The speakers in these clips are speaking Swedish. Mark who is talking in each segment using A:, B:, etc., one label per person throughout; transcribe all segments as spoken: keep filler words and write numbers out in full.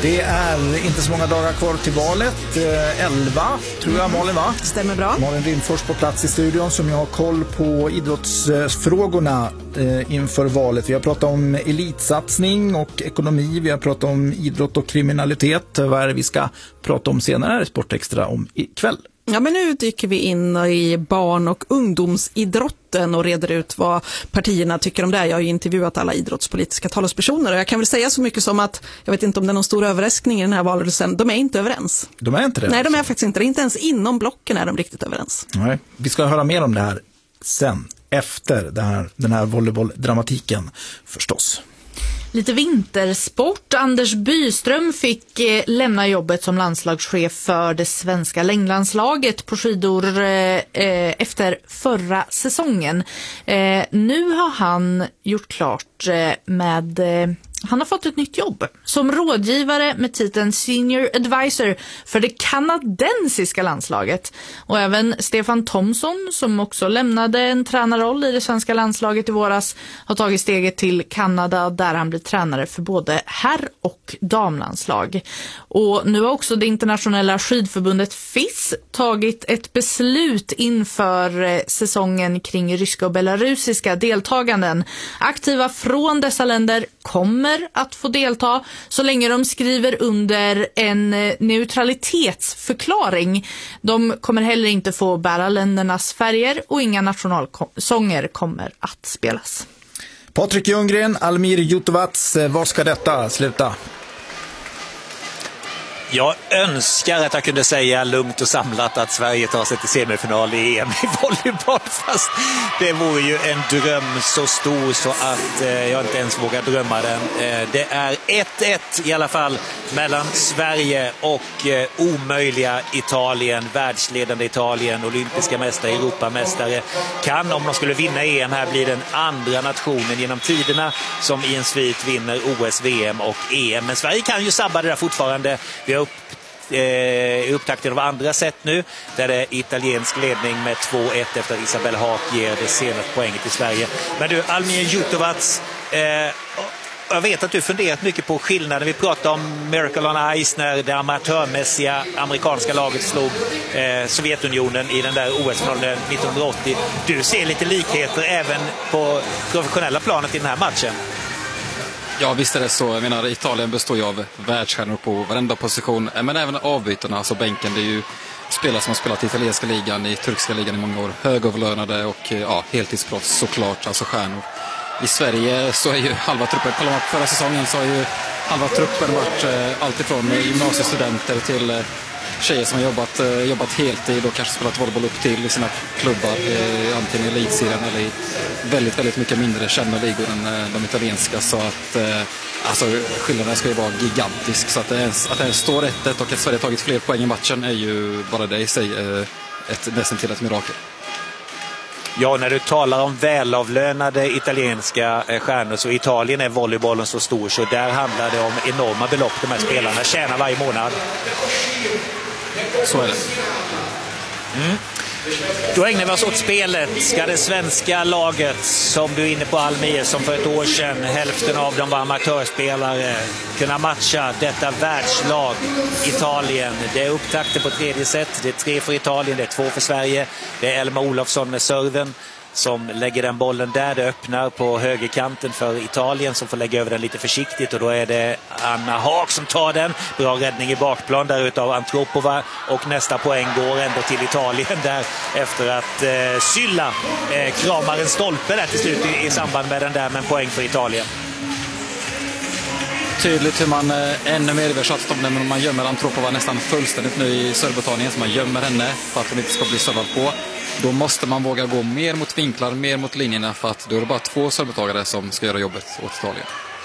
A: Det är inte så många dagar kvar till valet. elva tror jag, Malin, va?
B: Stämmer bra.
A: Malin Rindfors på plats i studion som jag har koll på idrottsfrågorna inför valet. Vi har pratat om elitsatsning och ekonomi. Vi har pratat om idrott och kriminalitet. Vad är det vi ska prata om senare? Sportextra om ikväll.
B: Ja, men nu dyker vi in i barn- och ungdomsidrotten och reder ut vad partierna tycker om det. Jag har ju intervjuat alla idrottspolitiska talespersoner och jag kan väl säga så mycket som att, jag vet inte om det är någon stor överraskning i den här valrörelsen, de är inte överens.
A: De är inte det?
B: Nej, de är faktiskt inte det. Inte ens inom blocken är de riktigt överens.
A: Nej, vi ska höra mer om det här sen, efter det här, den här volleybolldramatiken förstås.
C: Lite vintersport. Anders Byström fick eh, lämna jobbet som landslagschef för det svenska längdlandslaget på skidor eh, efter förra säsongen. Eh, nu har han gjort klart eh, med... Eh, Han har fått ett nytt jobb som rådgivare med titeln Senior Advisor för det kanadensiska landslaget. Och även Stefan Thomsson, som också lämnade en tränarroll i det svenska landslaget i våras, har tagit steget till Kanada där han blir tränare för både herr- och damlandslag. Och nu har också det internationella skidförbundet F I S tagit ett beslut inför säsongen kring ryska och belarusiska deltaganden. Aktiva från dessa länder kommer att få delta så länge de skriver under en neutralitetsförklaring. De kommer heller inte få bära ländernas färger och inga nationalsånger kommer att spelas.
A: Patrik Ljunggren, Almir Jutovac, var ska detta sluta?
D: Jag önskar att jag kunde säga lugnt och samlat att Sverige tar sig till semifinal i E M i volleyboll, fast det vore ju en dröm så stor så att eh, jag inte ens vågar drömma den. Eh, det är ett ett i alla fall mellan Sverige och eh, omöjliga Italien, världsledande Italien, olympiska mästare, Europamästare. Kan, om de skulle vinna E M här, bli den andra nationen genom tiderna som i en svit vinner O S, V M och E M. Men Sverige kan ju sabba det där fortfarande. Vi har upp, eh, upptakten av andra sätt nu där det är italiensk ledning med två ett efter att Isabelle Haak ger det senaste poänget till Sverige. Men du, Almir Jutovac, eh, jag vet att du funderat mycket på skillnaden. Vi pratade om Miracle on Ice när det amatörmässiga amerikanska laget slog eh, Sovjetunionen i den där O S-finalen nittonhundraåttio. Du ser lite likheter även på professionella planet i den här matchen.
E: Ja, visst är det så. Jag menar, Italien består ju av världsstjärnor på varenda position. Men även avbytarna, alltså bänken. Det är ju spelare som har spelat i italienska ligan, i turkiska ligan i många år. Högavlönade och ja, heltidsproffs såklart, alltså stjärnor. I Sverige så är ju halva truppen, kollar man på förra säsongen så har ju halva truppen varit eh, alltifrån gymnasiestudenter till eh, tjejer som har jobbat, eh, jobbat heltid och kanske spelat volleyboll upp till i sina klubbar, eh, antingen i elitserien eller i väldigt, väldigt mycket mindre kända ligor än eh, de italienska. Så att eh, alltså, skillnaden ska ju vara gigantisk. Så att det, är, att det står ett ett och att Sverige har tagit fler poäng i matchen är ju bara det i sig eh, ett, nästan till ett mirakel.
D: Ja, när du talar om välavlönade italienska stjärnor så Italien är volleybollen så stor så där handlar det om enorma belopp de här spelarna tjänar varje månad.
E: Så är det.
D: Mm. Då ägnar vi oss åt spelet. Ska det svenska laget, som du är inne på Almir, som för ett år sedan hälften av dem var amatörspelare, kunna matcha detta världslag Italien? Det är upptakten på tredje set. Det är tre för Italien, det är två för Sverige. Det är Elma Olofsson med serven som lägger den bollen där. Det öppnar på högerkanten för Italien som får lägga över den lite försiktigt och då är det Anna Haak som tar den. Bra räddning i bakplan där utav Antropova och nästa poäng går ändå till Italien där efter att eh, Sylla eh, kramar en stolpe där till slut i, i samband med den där, men poäng för Italien.
E: Tydligt hur man eh, ännu mer översatt om det, men man gömmer Antropova nästan fullständigt nu i servotanien, så man gömmer henne för att hon inte ska bli servad på. Då måste man våga gå mer mot vinklar, mer mot linjerna, för att då är det bara två servotagare som ska göra jobbet åt Italien.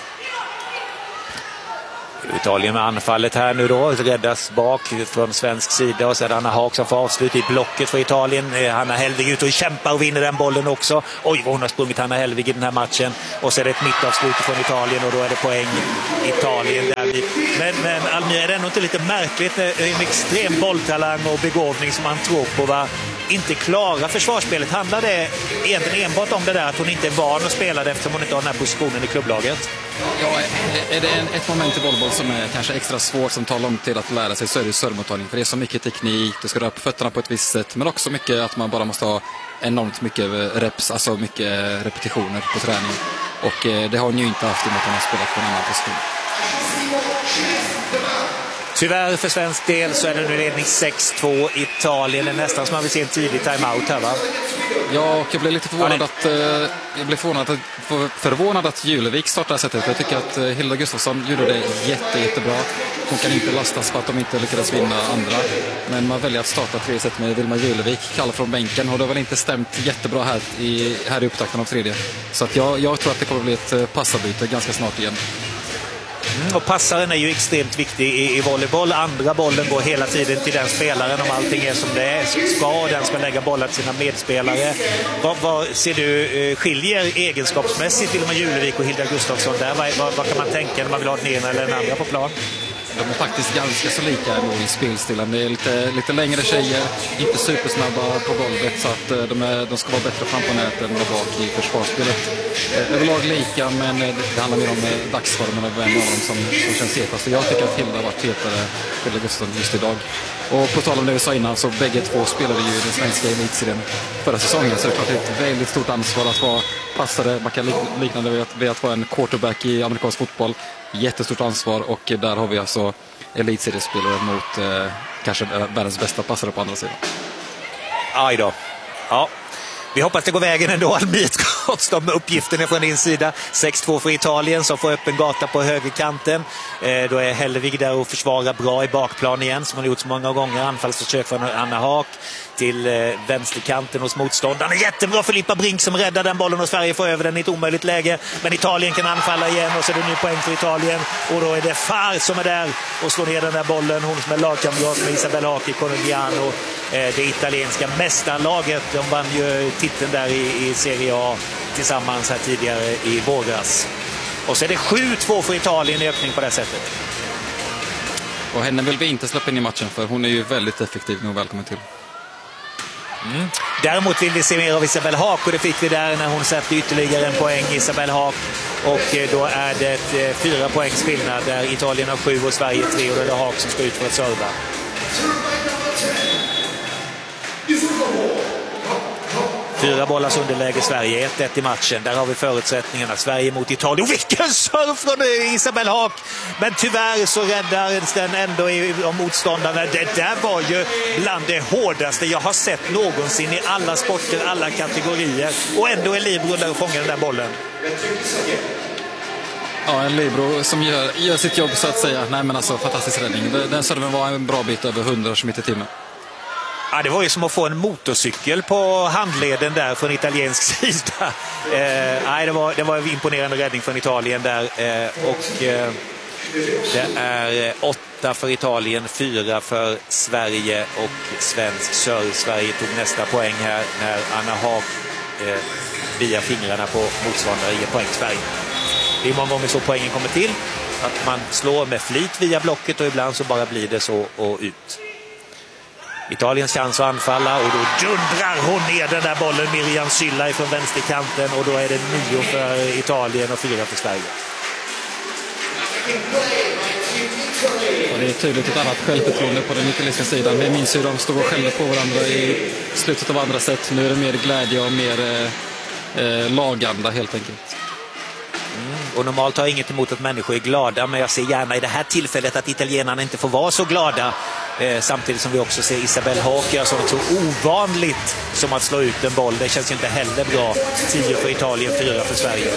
D: Italien med anfallet här nu då, räddas bak från svensk sida och så är det Anna Haak som får avslut i blocket för Italien. Hanna Hellvig ut och kämpar och vinner den bollen också. Oj, vad hon har sprungit Hanna Hellvig i den här matchen. Och så är det ett mittavslut från Italien och då är det poäng Italien där. Men, men Almir, är det ändå inte lite märkligt när en extrem bolltalang och begåvning som Antropova inte klarar försvarsspelet? Handlar det egentligen enbart om det där att hon inte är van att spela det eftersom hon inte har den här positionen i klubblaget?
E: Ja, är det en, ett moment i volleyboll som är kanske extra svårt, som tar lång tid att lära sig, så är det servemottagning. För det är så mycket teknik, du ska röra på fötterna på ett visst sätt, men också mycket att man bara måste ha enormt mycket reps, alltså mycket repetitioner på träning. Och eh, det har hon ju inte haft i och med att hon har spelat på en annan position.
D: Tyvärr för svensk del så är det nu ledning sex två Italien. Det är nästan som man vill se en tidig timeout här, va?
E: Ja, och jag blev lite förvånad att, eh, jag blev förvånad att, för, förvånad att Julevik startar sättet. Jag tycker att eh, Hilda Gustafsson gjorde det jätte, jättebra. Hon kan inte lastas för att de inte lyckades vinna andra. Men man väljer att starta tre set med Vilma Julevik, kall från bänken. Och det har väl inte stämt jättebra här i, här i upptakten av tredje. Så att jag, jag tror att det kommer bli ett passarbyte ganska snart igen.
D: Mm, och passaren är ju extremt viktig i, i volleyboll. Andra bollen går hela tiden till den spelaren om allting är som det är. Ska den ska lägga bollar till sina medspelare. Vad, vad ser du eh, skiljer egenskapsmässigt Vilma Julevik och Hilda Gustafsson där? Vad, vad, vad kan man tänka när man vill ha den ena eller den andra på plan?
E: De är faktiskt ganska så lika i spelstilen. Det är lite, lite längre tjejer, inte supersnabba på golvet, så att de, är, de ska vara bättre fram på nätet än bak i försvarsspelet. Överlag lika, men det handlar mer om dagsformen av en av dem som, som känns hetast. Jag tycker att Hilda har varit hetare Hilda Gustafsson just idag. Och på tal om det vi sa innan, så bägge två spelade ju den svenska elitserien förra säsongen, så det är klart ett väldigt stort ansvar att vara passare. Man kan likna det vid att, vid att vara en quarterback i amerikansk fotboll. Jättestort ansvar, och där har vi alltså elitseriespelare mot eh, kanske världens bästa passare på andra sidan.
D: Aj då. Ja. Vi hoppas det går vägen ändå, Almir, trots de uppgifterna från din sida. sex två för Italien som får öppen gata på högerkanten. Eh, då är Hellevig där och försvarar bra i bakplan igen, som han gjort så många gånger. Anfallsförsök från Anna Haak till eh, vänsterkanten hos motståndarna. Jättebra Filippa Brink som räddar den bollen, och Sverige får över den i ett omöjligt läge. Men Italien kan anfalla igen, och så är det ny poäng för Italien. Och då är det Far som är där och slår ner den där bollen. Hon som är lagkamrat med Isabella Haak i Conegliano. Eh, det italienska mästarlaget. De vann ju titeln där i, i Serie A tillsammans här tidigare i våras. Och så är det sju två för Italien i öppning på det sättet.
E: Och henne vill vi inte släppa in i matchen, för hon är ju väldigt effektiv nu och välkommen till.
D: Mm. Däremot vill vi se mer av Isabella Haak, och det fick vi där när hon satte ytterligare en poäng, Isabella Haak. Och då är det ett, fyra poängs skillnad där Italien har sju och Sverige tre, och då är det Haak som ska ut för att serva. Fyra bollars underläge Sverige, ett ett i matchen. Där har vi förutsättningarna. Sverige mot Italien. Och vilken surf från Isabella Haak! Men tyvärr så räddar den ändå om motståndarna. Det där var ju bland det hårdaste jag har sett någonsin i alla sporter, alla kategorier. Och ändå är Libro där och fångar den där bollen.
E: Ja, en Libro som gör, gör sitt jobb, så att säga. Nej, men alltså, fantastisk räddning. Den serven var en bra bit över hundra kilometer i timmen.
D: Ja, det var ju som att få en motorcykel på handleden där från italiensk sida. Eh, nej, det var, det var en imponerande räddning från Italien där. Eh, och eh, det är åtta för Italien, fyra för Sverige och svensk serve. Sverige tog nästa poäng här när Anna Haak eh, via fingrarna på motståndare ger poäng Sverige. Det är många gånger så poängen kommer till. Att man slår med flit via blocket, och ibland så bara blir det så och ut. Italiens chans att anfalla, och då dundrar hon ner den där bollen, Miriam Sylla från vänsterkanten, och då är det nio för Italien och fyra för Sverige.
E: Och det är tydligt ett annat självförtroende på den italienska sidan. Vi minns hur de stod och skällde på varandra i slutet av andra set. Nu är det mer glädje och mer eh, laganda helt enkelt.
D: Mm. Och normalt har jag inget emot att människor är glada, men jag ser gärna i det här tillfället att italienarna inte får vara så glada. Eh, samtidigt som vi också ser Isabella Haak göra så ovanligt som att slå ut en boll. Det känns inte heller bra. tio för Italien, fyra för Sverige.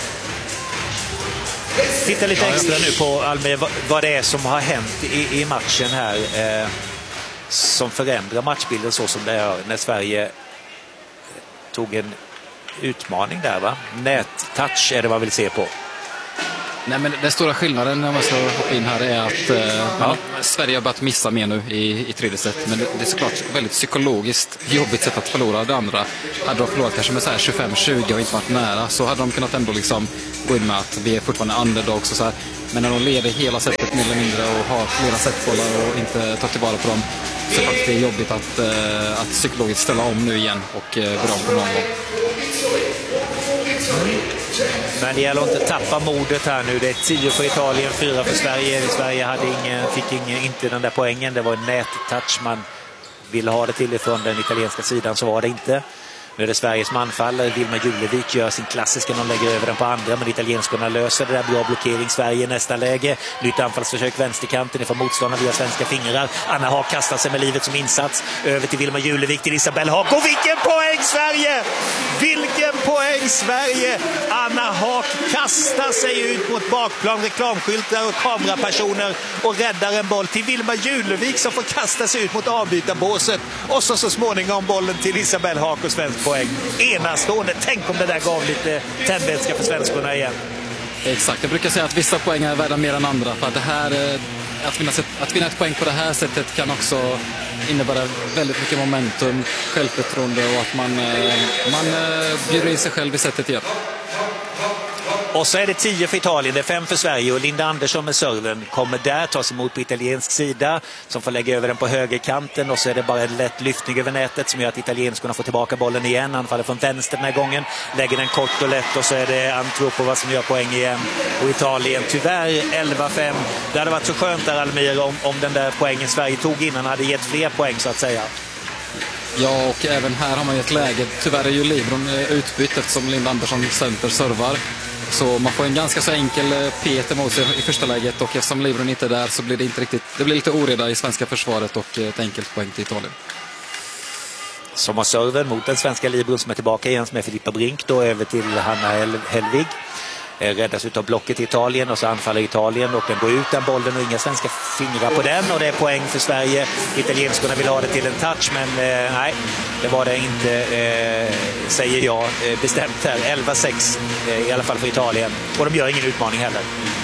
D: Titta lite extra nu på Almir, vad, vad det är som har hänt i, i matchen här eh, som förändrar matchbilden så som det är när Sverige tog en utmaning där, va? Nättouch är det man vill se på.
E: Nej, men den stora skillnaden när man ska hoppa in här är att eh, ja. Sverige har börjat missa mer nu i, i tredje set. Men det, det är såklart väldigt psykologiskt jobbigt sätt att förlora det andra. Hade de förlorat kanske med så här tjugofem tjugo och inte varit nära, så hade de kunnat ändå liksom gå in med att vi är fortfarande underdogs och så här. Men när de leder hela setet mer eller mindre och har flera setbollar och inte tar tillvara på dem, så faktiskt det är jobbigt att, eh, att psykologiskt ställa om nu igen och eh, börja om på någon gång.
D: Men det gäller att inte tappa modet här nu. Det är tio för Italien, fyra för Sverige. Sverige hade ingen, fick ingen, inte den där poängen. Det var en nättouch man ville ha det till ifrån den italienska sidan, så var det inte. Nu är det Sveriges manfall. Vilma Julevik gör sin klassiska, de lägger över den på andra, men italienskorna löser det där. Bra blockering, Sverige i nästa läge. Nytt anfallsförsök vänsterkanten ifrån motståndaren via svenska fingrar. Anna Haak kastar sig med livet som insats. Över till Vilma Julevik, till Isabelle Haak. Och vilken poäng Sverige! Vilken poäng Sverige! Anna Haak kastar sig ut mot bakplan, reklamskyltar och kamerapersoner och räddar en boll till Vilma Julevik som får kasta sig ut mot avbytarbåset. Och så så småningom bollen till Isabelle Haak och svensk poäng. Enastående. Tänk om det där gav lite tändvätska för svenskorna igen.
E: Exakt. Jag brukar säga att vissa poäng är värda mer än andra. För att, det här, att, vinna, att vinna ett poäng på det här sättet kan också innebära väldigt mycket momentum, självförtroende och att man, man bjuder in sig själv i sättet igen.
D: Och så är det tio för Italien, det är fem för Sverige och Linda Andersson med serven kommer där, tas emot på italiensk sida som får lägga över den på högerkanten och så är det bara en lätt lyftning över nätet som gör att italienskorna får tillbaka bollen igen. Anfaller från vänster den här gången, lägger den kort och lätt och så är det Antropova som gör poäng igen. Och Italien tyvärr elva fem. Det hade varit så skönt där, Almir, om, om den där poängen Sverige tog innan hade gett fler poäng så att säga.
E: Ja, och även här har man ju ett läge. Tyvärr är ju Libron utbytt eftersom Linda Andersson center servar. Så man får en ganska så enkel pet emot sig i första läget och eftersom Libron inte är där så blir det inte riktigt, det blir lite oreda i svenska försvaret och ett enkelt poäng till Italien.
D: Som har serven mot den svenska Libron som är tillbaka igen med Filippa Brink då över till Hanna Hellvig. Räddas ut av blocket i Italien och så anfaller Italien och den går ut den bollen och inga svenska fingrar på den och det är poäng för Sverige. Italienskorna vill ha det till en touch men eh, nej, det var det inte eh, säger jag eh, bestämt här. elva sex eh, i alla fall för Italien och de gör ingen utmaning heller.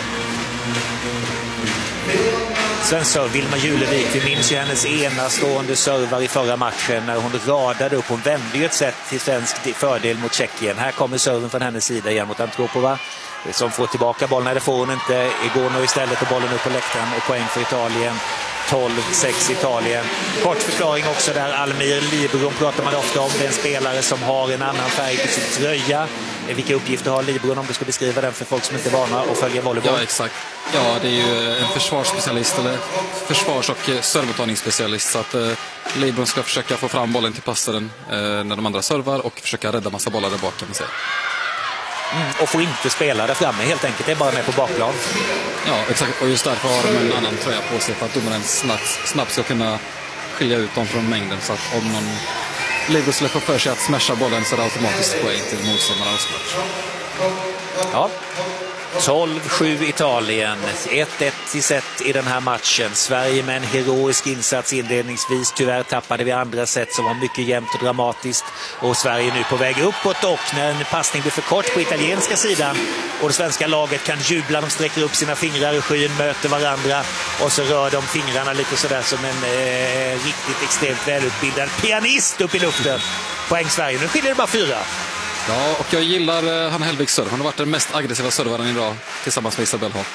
D: Svensk serv, Vilma Julevik, vi minns ju hennes enastående servar i förra matchen när hon radade upp, hon vände ju ett sätt till svensk fördel mot Tjeckien. Här kommer serven från hennes sida igen mot Antropova som får tillbaka bollen, det får hon inte, går nu istället och bollen upp på läktaren och poäng för Italien. tolv sex Italien. Kort förklaring också där, Almir Libron pratar man ofta om, det är en spelare som har en annan färg på sin tröja. Vilka uppgifter har Libron om du ska beskriva den för folk som inte är vana och följa volleyboll?
E: Ja, exakt. Ja, det är ju en försvarsspecialist eller försvars- och servontagningsspecialist så att eh, Libron ska försöka få fram bollen till passaren eh, när de andra servar och försöka rädda massa bollar där bak kan man säga.
D: Mm, och får inte spela där framme helt enkelt, det är bara med på bakplan.
E: Ja, exakt. Och just därför har de en annan tröja på sig för att domaren snabbt, snabbt ska kunna skilja ut dem från mängden så att om någon Libro skulle få för sig att smasha bollen så är det automatiskt poäng till motståndaren.
D: Ja. tolv sju Italien, ett ett i set i den här matchen. Sverige med en heroisk insats inledningsvis. Tyvärr tappade vi andra set som var mycket jämnt och dramatiskt. Och Sverige nu på väg uppåt och när en passning blir för kort på italienska sidan och det svenska laget kan jubla, de sträcker upp sina fingrar i skyn, möter varandra och så rör de fingrarna lite sådär som en eh, riktigt extremt välutbildad pianist upp i luften. Poäng Sverige, nu skiljer det bara fyra.
E: Ja, och jag gillar uh, Hanna Hellvigs serv. Hon har varit den mest aggressiva servaren idag tillsammans med Isabelle Haak.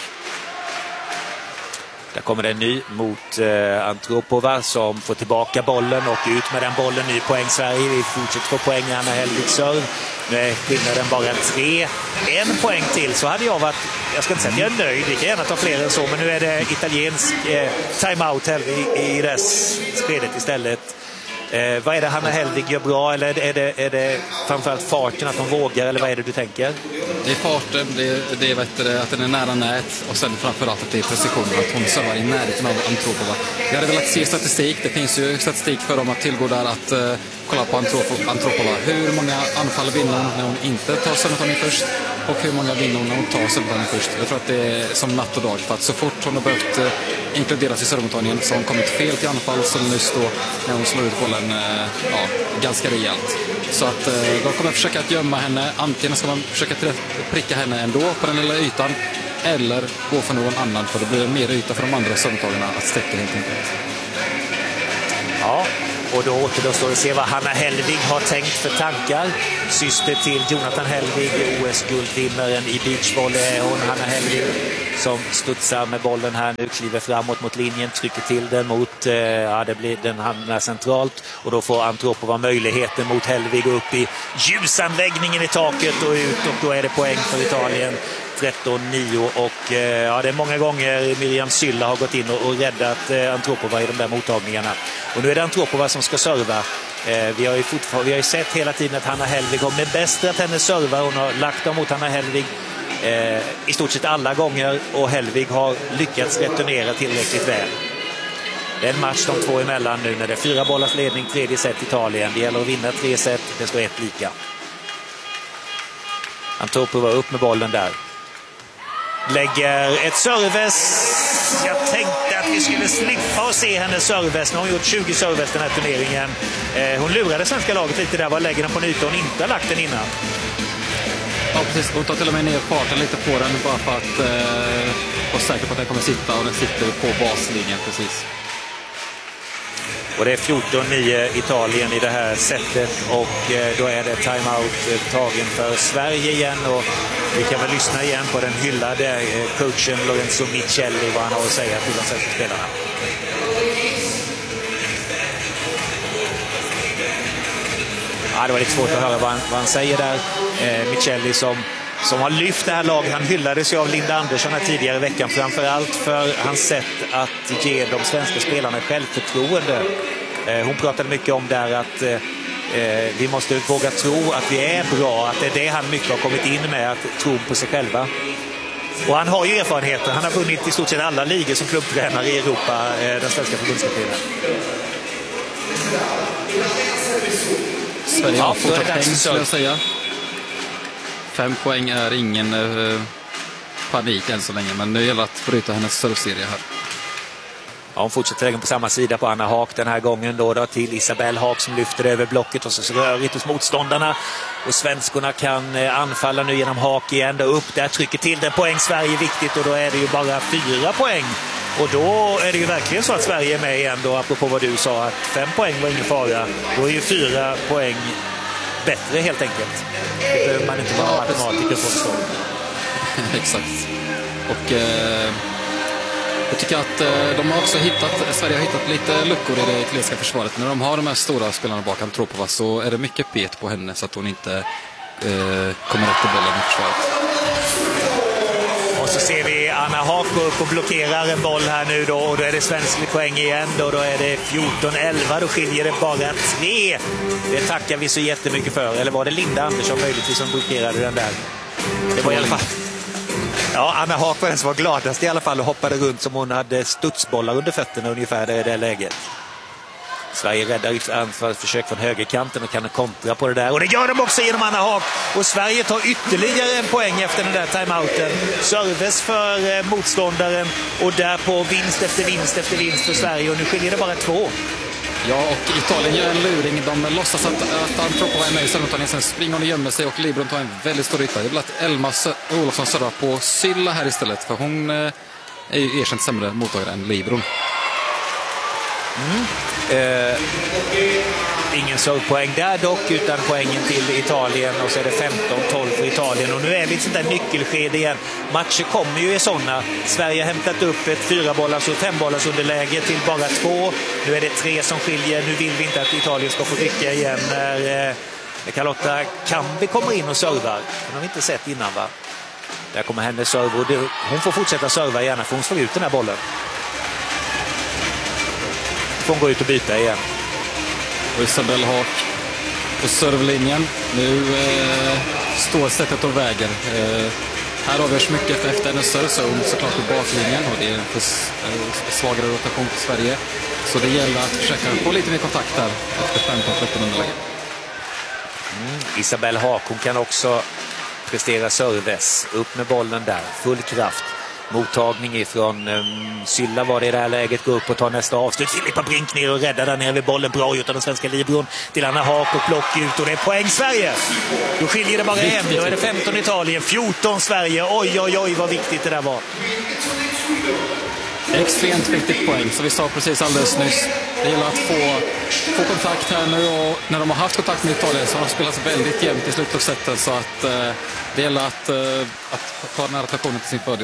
D: Där kommer det en ny mot uh, Antropova som får tillbaka bollen och ut med den bollen. Ny poäng Sverige. Vi fortsätter få poäng i Hanna Hellvigs serv. Nu är skillnaden bara tre. En poäng till så hade jag varit, jag ska inte säga att jag är nöjd, vi kan gärna ta fler än så, men nu är det italiensk eh, timeout här i, i dess spelet istället. Eh, vad är det Hanna Hellvig gör bra eller är det, är det framförallt farten att de vågar eller vad är det du tänker?
E: Det är farten, det är, det är vet du, att den är nära nät och sen framförallt att det är precisionen, att hon servar i närheten av Antropova. Jag hade velat se statistik, det finns ju statistik för dem att tillgå där att uh, kolla på Antropova. Hur många anfall vinner hon när hon inte tar serventagning först och hur många vinner hon när hon tar serventagning först. Jag tror att det är som natt och dag för att så fort hon har behövt uh, inkluderas i serventagningen så har hon kommit fel till anfall som nyss då när hon slår ut bollen uh, ja, ganska rejält. Så att uh, de kommer försöka att gömma henne, antingen ska man försöka pricka henne ändå på den lilla ytan eller gå för någon annan för det blir mer yta för de andra serventagarna att stäcka helt enkelt.
D: Ja, Och då återstår det att se vad Hanna Hellwig har tänkt för tankar. Syster till Jonathan Hellwig, O S-guldvinnaren i beachvolley är hon, Hanna Hellwig, som studsar med bollen här nu, kliver framåt mot linjen, trycker till den mot, eh, ja det blir, den hamnar centralt och då får Antropova möjligheten mot Hellwig upp i ljusanläggningen i taket och ut, och då är det poäng för Italien. tretton nio och eh, ja, det är många gånger Miriam Sylla har gått in och, och räddat eh, Antropova i de där mottagningarna. Och nu är det Antropova som ska serva. Eh, vi har ju fortfarande, vi har ju sett hela tiden att Hanna Hellwig har med bäst att henne servar. Hon har lagt dem mot Hanna Hellwig eh, i stort sett alla gånger och Hellwig har lyckats returnera tillräckligt väl. Det är en match de två emellan nu när det är fyra bollars ledning, tredje set Italien. Det gäller att vinna tre set, det står ett lika. Antropova upp med bollen där. Lägger ett serves. Jag tänkte att vi skulle slippa att se hennes serves. Nu har hon gjort tjugo serves den här turneringen. Eh, hon lurade svenska laget lite där. Var lägger den på nytt och hon inte har lagt den innan.
E: Ja, precis. Hon tar till och med ner farten lite på den bara för att eh, vara säker på att den kommer sitta, och den sitter på baslinjen precis.
D: Och det är fjorton nio Italien i det här sättet och eh, då är det timeout eh, tagen för Sverige igen, och vi kan väl lyssna igen på den hyllade eh, coachen Lorenzo Michelli, vad han har att säga till de svenska spelarna. Ja, det var lite svårt att höra vad han, vad han säger där. Eh, Michelli som som har lyft det här laget. Han hyllades ju av Linda Andersson här tidigare i veckan, framförallt för hans sätt att ge de svenska spelarna självförtroende. Eh, hon pratade mycket om där att eh, vi måste våga tro att vi är bra, att det är det han mycket har kommit in med, att tro på sig själva. Och han har ju erfarenheter. Han har vunnit i stort sett alla ligor som klubbtränare i Europa, eh, den svenska förbundskaptenen.
E: Sverige har fortsatt häng, skulle jag säga. Fem poäng är ingen eh, panik än så länge, men nu gäller att bryta hennes servserie här.
D: Ja, hon fortsätter lägga på samma sida på Anna Haak den här gången då, då till Isabel Haak som lyfter över blocket och så rörigt hos motståndarna. Och svenskorna kan eh, anfalla nu genom Haak igen, då upp där, trycker till den, poäng Sverige viktigt, och då är det ju bara fyra poäng. Och då är det ju verkligen så att Sverige är med igen då, apropå vad du sa, att fem poäng var ingen fara. Då är ju fyra poäng bättre helt enkelt. Det behöver man inte vara matematiker för att förstå.
E: Exakt. Och eh, jag tycker att eh, de har också hittat, Sverige har hittat lite luckor i det italienska försvaret. När de har de här stora spelarna bakom Antropova så är det mycket pet på henne så att hon inte eh, kommer rätt till bollen i försvaret.
D: Och så ser vi Anna Haak gå upp och blockerar en boll här nu då, och då är det svensk poäng igen då, då är det fjorton elva, då skiljer det bara tre. Det tackar vi så jättemycket för. Eller var det Linda Andersson möjligtvis som blockerade den där? Det var i alla fall... Ja, Anna Haak var den som var gladast i alla fall och hoppade runt som hon hade studsbollar under fötterna ungefär där i det läget. Sverige räddar ett anfallsförsök från högerkanten och kan kontra på det där. Och det gör de också genom Anna Haak. Och Sverige tar ytterligare en poäng efter den där timeouten. Service för eh, motståndaren och därpå vinst efter vinst efter vinst för Sverige. Och nu skiljer det bara två.
E: Ja, och Italien gör en luring. De låtsas att, att Antropova är med i servemottagningen. Sen springer hon och gömmer sig och Libron tar en väldigt stor yta. Det blir att Elma Olofsson servar på Sylla här istället. För hon eh, är ju erkänt sämre mottagare än Libron.
D: Mm. Eh, ingen servepoäng där dock, utan poängen till Italien, och så är det femton tolv för Italien, och nu är vi i ett sånt där nyckelskede igen. Matcher kommer ju i sådana. Sverige har hämtat upp ett fyra bollars och fem bollars underläge till bara två. Nu är det tre som skiljer. Nu vill vi inte att Italien ska få rycka igen när eh, Carlotta Cambi kommer in och servar. Det har vi inte sett innan, va? Där kommer hennes server. Hon får fortsätta serva gärna för hon slår ut den här bollen. Hon går ut och byta igen.
E: Och Isabel Haak på servlinjen. Nu eh, står sättet och väger. Eh, här avgörs mycket efter en serve, så såklart på baklinjen, och det är en för, eh, svagare rotation för Sverige. Så det gäller att försöka få lite mer kontakt där efter femton tretton underläge.
D: Mm. Isabel Haak, hon kan också prestera service. Upp med bollen där, full kraft. Mottagning ifrån um, Sylla var det i det här läget. Gå upp och ta nästa avslut. Filippa Brink ner och räddar där nere vid bollen. Bra gjort av den svenska Libron till Anna Haak och plock ut. Och det är poäng Sverige. Då skiljer det bara en. Då är det femton Italien, fjorton Sverige. Oj, oj, oj vad viktigt det där var.
E: Extremt viktigt poäng, så vi sa precis alldeles nyss. Det gäller att få, få kontakt här nu, och när de har haft kontakt med Italien så har de spelat väldigt jämnt i slutet av sättet, så att eh, det gäller att, eh, att ta den här rotationen till sin fördel.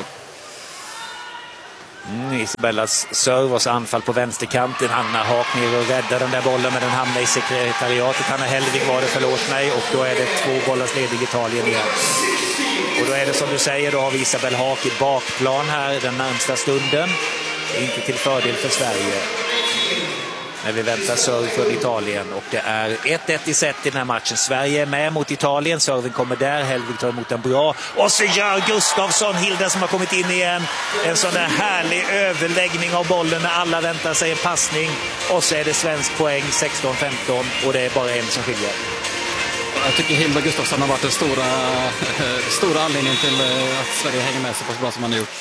D: Mm, Isabellas serv och så anfall på vänsterkanten. Hanna Haak ner och räddar den där bollen, men den hamnar i sekretariatet. Hanna Hellvig var det, förlåt mig, och då är det två bollars ledig Italien igen. Och då är det som du säger, då har vi Isabel Haak i bakplan här den närmsta stunden. Inte till fördel för Sverige när vi väntar serv för Italien, och det är ett ett i set i den här matchen. Sverige är med mot Italien, serven kommer där, Hellvig tar emot den bra, och så gör Gustafsson, Hilda som har kommit in igen, en sån där härlig överläggning av bollen när alla väntar sig en passning, och så är det svensk poäng sexton femton, och det är bara en som skiljer.
E: Jag tycker Hilda Gustafsson har varit den stora, stora anledningen till att Sverige hänger med så pass bra som man har gjort.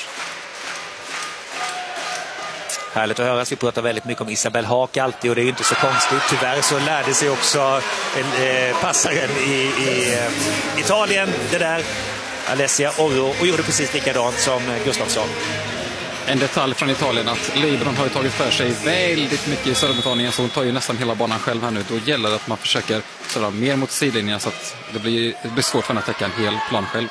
D: Härligt att höra. Vi pratar väldigt mycket om Isabel Haak alltid, och det är ju inte så konstigt. Tyvärr så lärde sig också eh, passaren i, i eh, Italien det där, Alessia Orro, och gjorde precis likadant som Gustafsson.
E: En detalj från Italien att Libron har ju tagit för sig väldigt mycket i servebetalningen, så hon tar ju nästan hela banan själv här nu. Då gäller det att man försöker serva mer mot sidlinjen så att det blir, det blir svårt för henne att täcka en hel plan själv.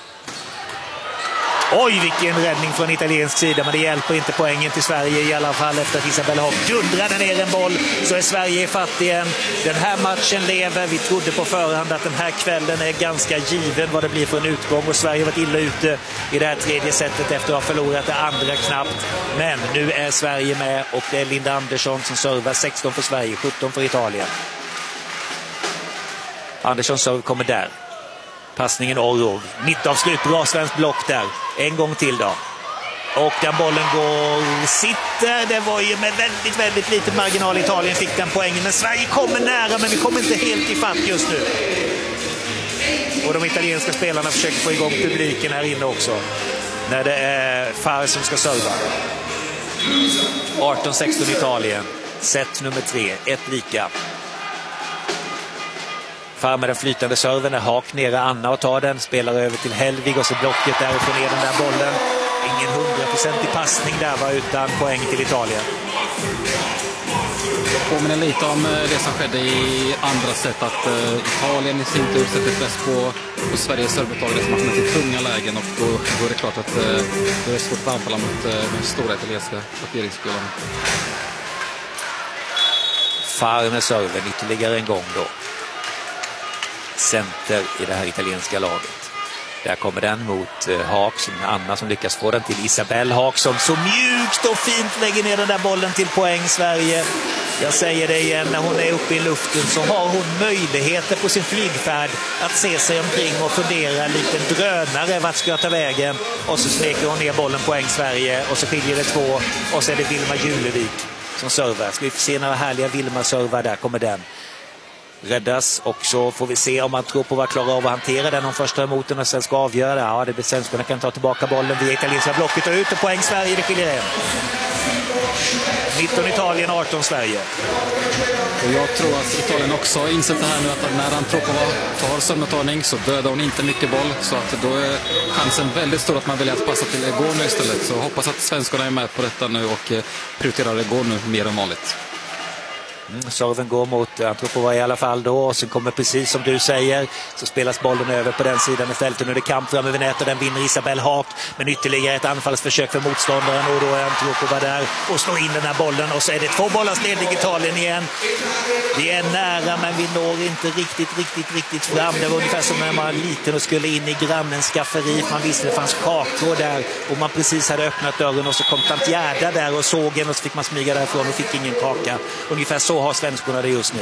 D: Oj, vilken räddning från italiensk sida, men det hjälper inte poängen till Sverige i alla fall. Efter att Isabel Haak dundrade ner en boll så är Sverige i fatt igen. Den här matchen lever. Vi trodde på förhand att den här kvällen är ganska given vad det blir för en utgång, och Sverige har varit illa ute i det här tredje setet efter att ha förlorat det andra knappt. Men nu är Sverige med, och det är Linda Andersson som servar. Sexton för Sverige, sjutton för Italien. Andersson serv kommer där. Passningen Orrov. Mittavslut, bra svensk block där. En gång till då. Och den bollen går, sitter. Det var ju med väldigt, väldigt liten marginal Italien fick den poängen. Men Sverige kommer nära, men vi kommer inte helt i fatt just nu. Och de italienska spelarna försöker få igång publiken här inne också. När det är Far som ska serva. arton sexton Italien. Set nummer tre. Ett lika. Far med den flytande serven är Haak nere Anna och tar den. Spelar över till Hellvig och så blocket där och får ner den där bollen. Ingen hundraprocentig passning där, va, utan poäng till Italien.
E: Jag påminner lite om det som skedde i andra sätt, att uh, Italien i sin tur sätter press på, på Sveriges servebetalare som har kommit till tunga lägen, och då, då är det klart att uh, det är svårt att anfalla mot uh, de stora italienska blockeringsspelarna.
D: Far med serven ytterligare en gång då. Center i det här italienska laget. Där kommer den mot eh, Haak, som Anna som lyckas få den till Isabel Haak, som så mjukt och fint lägger ner den där bollen till poäng Sverige. Jag säger det igen, när hon är uppe i luften så har hon möjligheter på sin flygfärd att se sig omkring och fundera lite drönare vart ska jag ta vägen, och så smeker hon ner bollen poäng Sverige, och så skiljer det två, och så är det Vilma Julevik som servar. Ska vi få se några härliga Vilma servar, där kommer den. Räddas, och så får vi se om man tror på vad klarar av att hantera den om första emot den och sen ska avgöra. Ja, det blir svenskarna kan ta tillbaka bollen via italienska blocket och ut, och poäng Sverige, det skiljer en. nitton Italien, arton Sverige.
E: Och jag tror att Italien också har insett det här nu, att när Antropova tar sömnetagning så dödar hon inte mycket boll, så att då är chansen väldigt stor att man väljer att passa till Egonu istället. Så hoppas att svenskarna är med på detta nu och prioriterar Egonu mer än vanligt.
D: Mm, serven går mot Antropova i alla fall då, och sen kommer precis som du säger så spelas bollen över på den sidan i fältet. Nu är det kamp fram över nätet och den vinner Isabel Haak, men ytterligare ett anfallsförsök för motståndaren, och då är Antropova där och slår in den här bollen, och så är det två bollars ledning Italien igen. Vi är nära, men vi når inte riktigt, riktigt, riktigt fram. Det var ungefär som när man var liten och skulle in i grannens skafferi. Man visste det fanns kakor där, och man precis hade öppnat dörren, och så kom tant Gerda där och såg en, och så fick man smyga därifrån och fick ingen kaka. Ungefär så har svenskorna det just nu.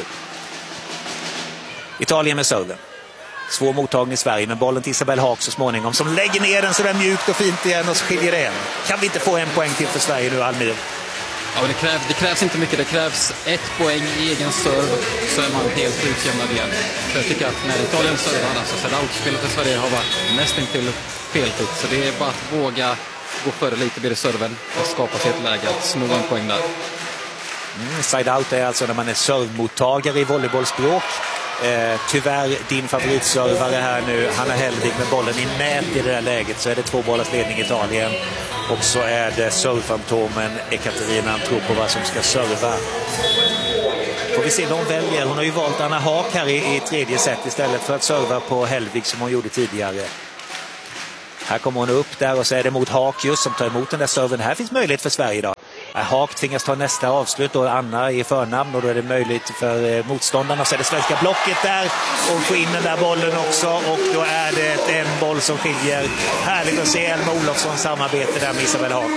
D: Italien med serven. Svår mottagning i Sverige, men bollen till Isabel Haak så småningom, som lägger ner den så där mjukt och fint igen, och så skiljer det en. Kan vi inte få en poäng till för Sverige nu, Almir?
E: Ja, men det, krävs, det krävs inte mycket. Det krävs ett poäng i egen serv, så är man helt utjämnad igen. För jag tycker att när Italien servar, alltså set-out-spelet för Sverige har varit nästan till felfritt. Så det är bara att våga gå före lite vid serven och skapa sig ett läge att sno en poäng där.
D: Mm, side out är alltså när man är servmottagare i volleybollspråk. Eh, tyvärr din favoritservare här nu, Hanna Hellvig med bollen i nät i det där läget, så är det två bollars ledning Italien. Och så är det servfantomen Ekaterina Antropova som ska serva. Får vi se vad hon väljer. Hon har ju valt Anna Haak här i, i tredje set istället för att serva på Hellvig som hon gjorde tidigare. Här kommer hon upp där och så är det mot Haak just som tar emot den där serven. Här finns möjlighet för Sverige idag. Haak tvingas ta nästa avslut och Anna i förnamn och då är det möjligt för motståndarna. Så är det svenska blocket där och få in den där bollen också och då är det en boll som skiljer. Härligt att se Elma Olofssons samarbete där med Isabelle Haak.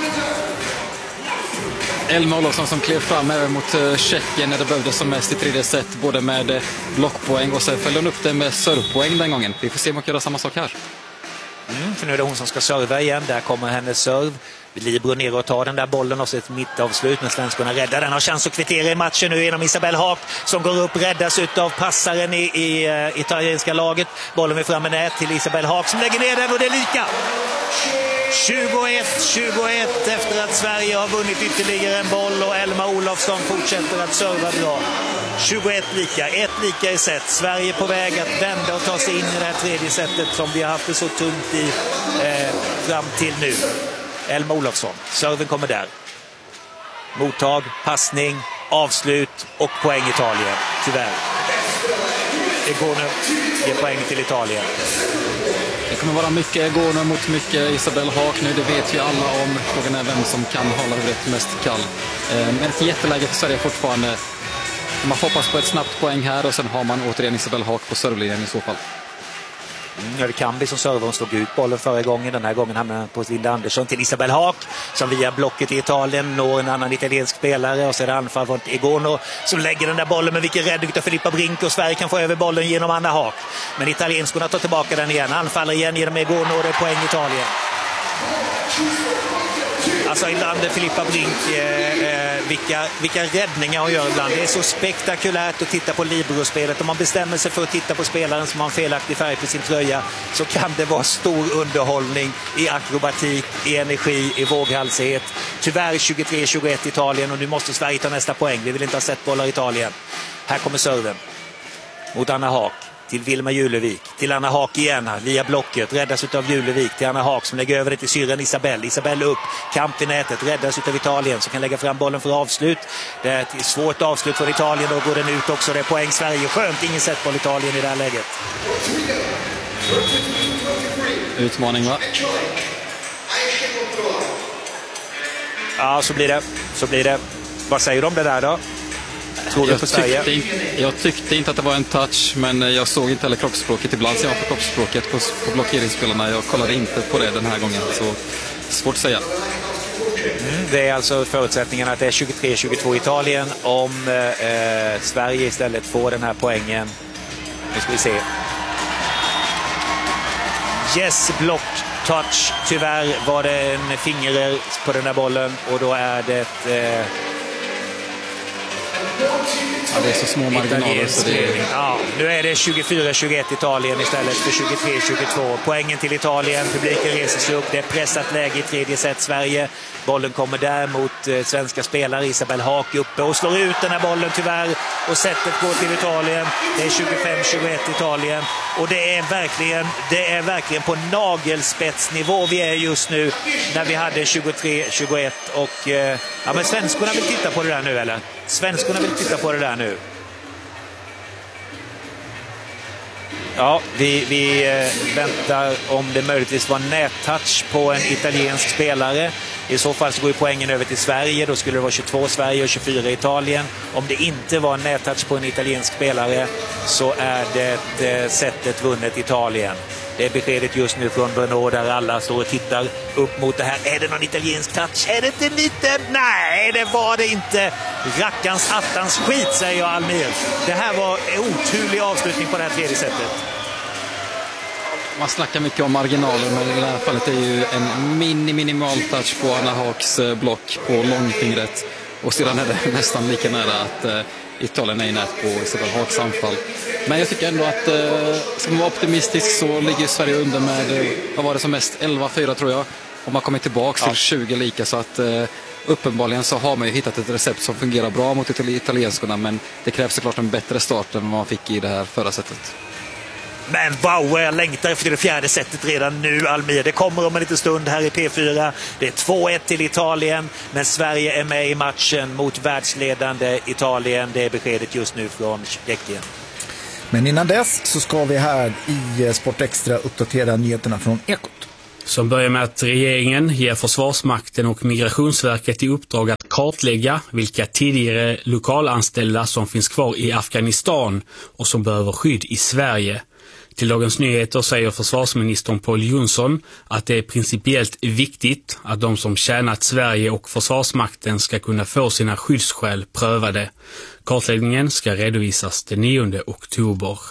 E: Elma Olofsson som klev fram även mot Tjeckien när det behövdes som mest i tredje set, både med blockpoäng och så följde hon upp det med servpoäng den gången. Vi får se om hon kan göra samma sak här.
D: Mm, för nu är det hon som ska serva igen. Där kommer hennes serv. Libero ner och tar den där bollen och så ett mittavslut när svenskarna räddar den. Har chans att kvittera i matchen nu genom Isabelle Haak som går upp, räddas av passaren i, i uh, italienska laget. Bollen är framme nät till Isabelle Haak som lägger ner den och det är lika. tjugoett tjugoett efter att Sverige har vunnit ytterligare en boll och Elma Olofsson fortsätter att serva bra. tjugoett lika, ett lika i set. Sverige på väg att vända och ta sig in i det här tredje setet som vi har haft det så tungt i eh, fram till nu. Elma Olofsson, serven kommer där. Mottag, passning, avslut och poäng Italien, tyvärr. Egone ger poäng till Italien.
E: Det kommer vara mycket Egone mot mycket Isabelle Haak nu, det vet vi alla om. Frågan är vem som kan hålla huvudet mest kall. Men ett jätteläge för Sverige fortfarande. Man får hoppas på ett snabbt poäng här och sen har man återigen Isabelle Haak på servlinjen i så fall.
D: Mm, det kan bli som server, hon slog ut bollen förra gången. Den här gången hamnar på Linda Andersson till Isabelle Haak som via blocket i Italien når en annan italiensk spelare och så är det anfall från Egone som lägger den där bollen med vilken räddning av Filippa Brink och Sverige kan få över bollen genom Anna Haak. Men italienskorna tar tillbaka den igen, anfaller igen genom Egone och det är poäng Italien. Alltså ibland Filippa Brink, eh, eh, vilka, vilka räddningar hon gör ibland. Det är så spektakulärt att titta på Libero-spelet. Om man bestämmer sig för att titta på spelaren som har en felaktig färg på sin tröja så kan det vara stor underhållning i akrobatik, i energi, i våghalsighet. Tyvärr tjugotre tjugoett Italien och nu måste Sverige ta nästa poäng. Vi vill inte ha sett bollar i Italien. Här kommer serven mot Anna Haak. Till Vilma Julevik, till Anna Haak igen via blocket, räddas utav Julevik till Anna Haak som lägger över det till syren Isabelle. Isabelle upp, kamp i nätet, räddas utav Italien som kan lägga fram bollen för avslut. Det är ett svårt avslut för Italien, då går den ut också, det är poäng Sverige. Skönt, ingen sätt på Italien i det här läget.
E: Utmaning va?
D: Ja, så blir det, så blir det. Vad säger du om det där då?
E: Jag tyckte, inte, jag tyckte inte att det var en touch, men jag såg inte heller kroppsspråket. Ibland ser jag på kroppsspråket på, på blockeringsspelarna. Jag kollade inte på det den här gången, så svårt att säga.
D: Mm, det är alltså förutsättningen att det är tjugotre tjugotvå Italien om eh, Sverige istället får den här poängen. Nu ska vi se. Yes, block touch. Tyvärr var det en finger på den här bollen och då är det eh,
E: ja, det är så små marginaler så det är...
D: Ja, nu är det tjugofyra tjugoett Italien istället för tjugotre tjugotvå. Poängen till Italien, publiken reser sig upp. Det är pressat läge i tredje set Sverige. Bollen kommer där mot eh, svenska spelare. Isabelle Haak uppe och slår ut den här bollen tyvärr. Och sättet går till Italien. Det är tjugofem tjugoett Italien. Och det är verkligen, det är verkligen på nagelspetsnivå vi är just nu när vi hade tjugotre tjugoett. Och eh, ja, men svenskorna vill titta på det där nu, eller? Svenskorna vill titta på det där nu. Ja, vi, vi eh, väntar om det möjligtvis var nättouch på en italiensk spelare. I så fall så går ju poängen över till Sverige. Då skulle det vara tjugotvå Sverige och tjugofyra Italien. Om det inte var nättouch på en italiensk spelare så är det eh, sättet vunnet Italien. Det är beskedet just nu från Brno där alla står och tittar upp mot det här. Är det någon italiensk touch? Är det inte lite? Nej, det var det inte. Rackans attans skit, säger jag Almir. Det här var en oturlig avslutning på det här tredje sättet.
E: Man snackar mycket om marginaler, men i det här fallet är ju en mini minimal touch på Anna Haaks block på långfingret. Och sedan är det nästan lika nära att eh, Italien är i nät på Isabelle Haaks anfall. Men jag tycker ändå att, eh, ska man vara optimistisk så ligger Sverige under med, eh, vad var det som mest, elva fyra tror jag. Och man kommer tillbaka ja. till tjugo lika, så att eh, uppenbarligen så har man ju hittat ett recept som fungerar bra mot italienskorna, men det krävs såklart en bättre start än vad man fick i det här förra sättet.
D: Men Bauer, jag längtar efter det fjärde sättet redan nu, Almir. Det kommer om en liten stund här i P fyra. Det är två ett till Italien, men Sverige är med i matchen mot världsledande Italien. Det är beskedet just nu från Tjeckien.
A: Men innan dess så ska vi här i Sport Extra uppdatera nyheterna från Ekot.
F: Som börjar med att regeringen ger Försvarsmakten och Migrationsverket i uppdrag att kartlägga vilka tidigare lokalanställda som finns kvar i Afghanistan och som behöver skydd i Sverige. Till Dagens Nyheter säger försvarsministern Pål Jonson att det är principiellt viktigt att de som tjänat Sverige och Försvarsmakten ska kunna få sina skyddsskäl prövade. Kartläggningen ska redovisas den nionde oktober.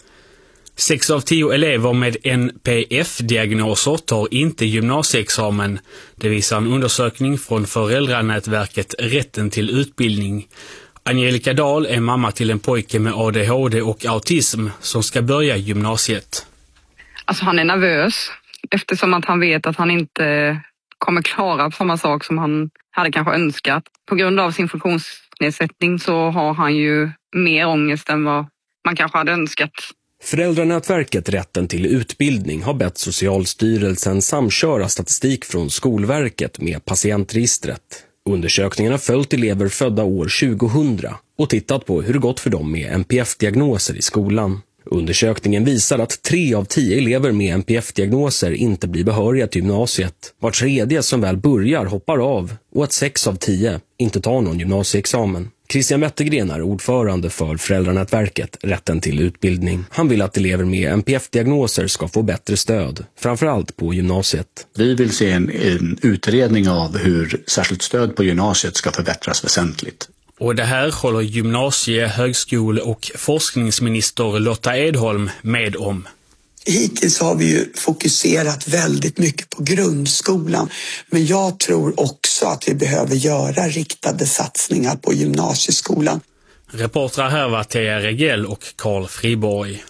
F: Sex av tio elever med N P F-diagnoser tar inte gymnasieexamen. Det visar en undersökning från föräldranätverket Rätten till utbildning. Angelica Dahl är mamma till en pojke med A D H D och autism som ska börja gymnasiet.
G: Alltså han är nervös eftersom att han vet att han inte kommer klara samma sak som han hade kanske önskat. På grund av sin funktionsnedsättning så har han ju mer ångest än vad man kanske hade önskat.
H: Föräldranätverket Rätten till utbildning har bett Socialstyrelsen samköra statistik från Skolverket med patientregistret. Undersökningen har följt elever födda år tjugohundra och tittat på hur det gått för dem med N P F-diagnoser i skolan. Undersökningen visar att tre av tio elever med N P F-diagnoser inte blir behöriga till gymnasiet. Var tredje som väl börjar hoppar av och att sex av tio inte tar någon gymnasieexamen. Christian Wettergren är ordförande för Föräldranätverket Rätten till utbildning. Han vill att elever med N P F-diagnoser ska få bättre stöd, framförallt på gymnasiet.
I: Vi vill se en, en utredning av hur särskilt stöd på gymnasiet ska förbättras väsentligt.
F: Och det här håller gymnasie-, högskole- och forskningsminister Lotta Edholm med om.
J: Hittills har vi ju fokuserat väldigt mycket på grundskolan, men jag tror också att vi behöver göra riktade satsningar på gymnasieskolan.
F: Reportrar här var Thea Regell och Karl Friborg.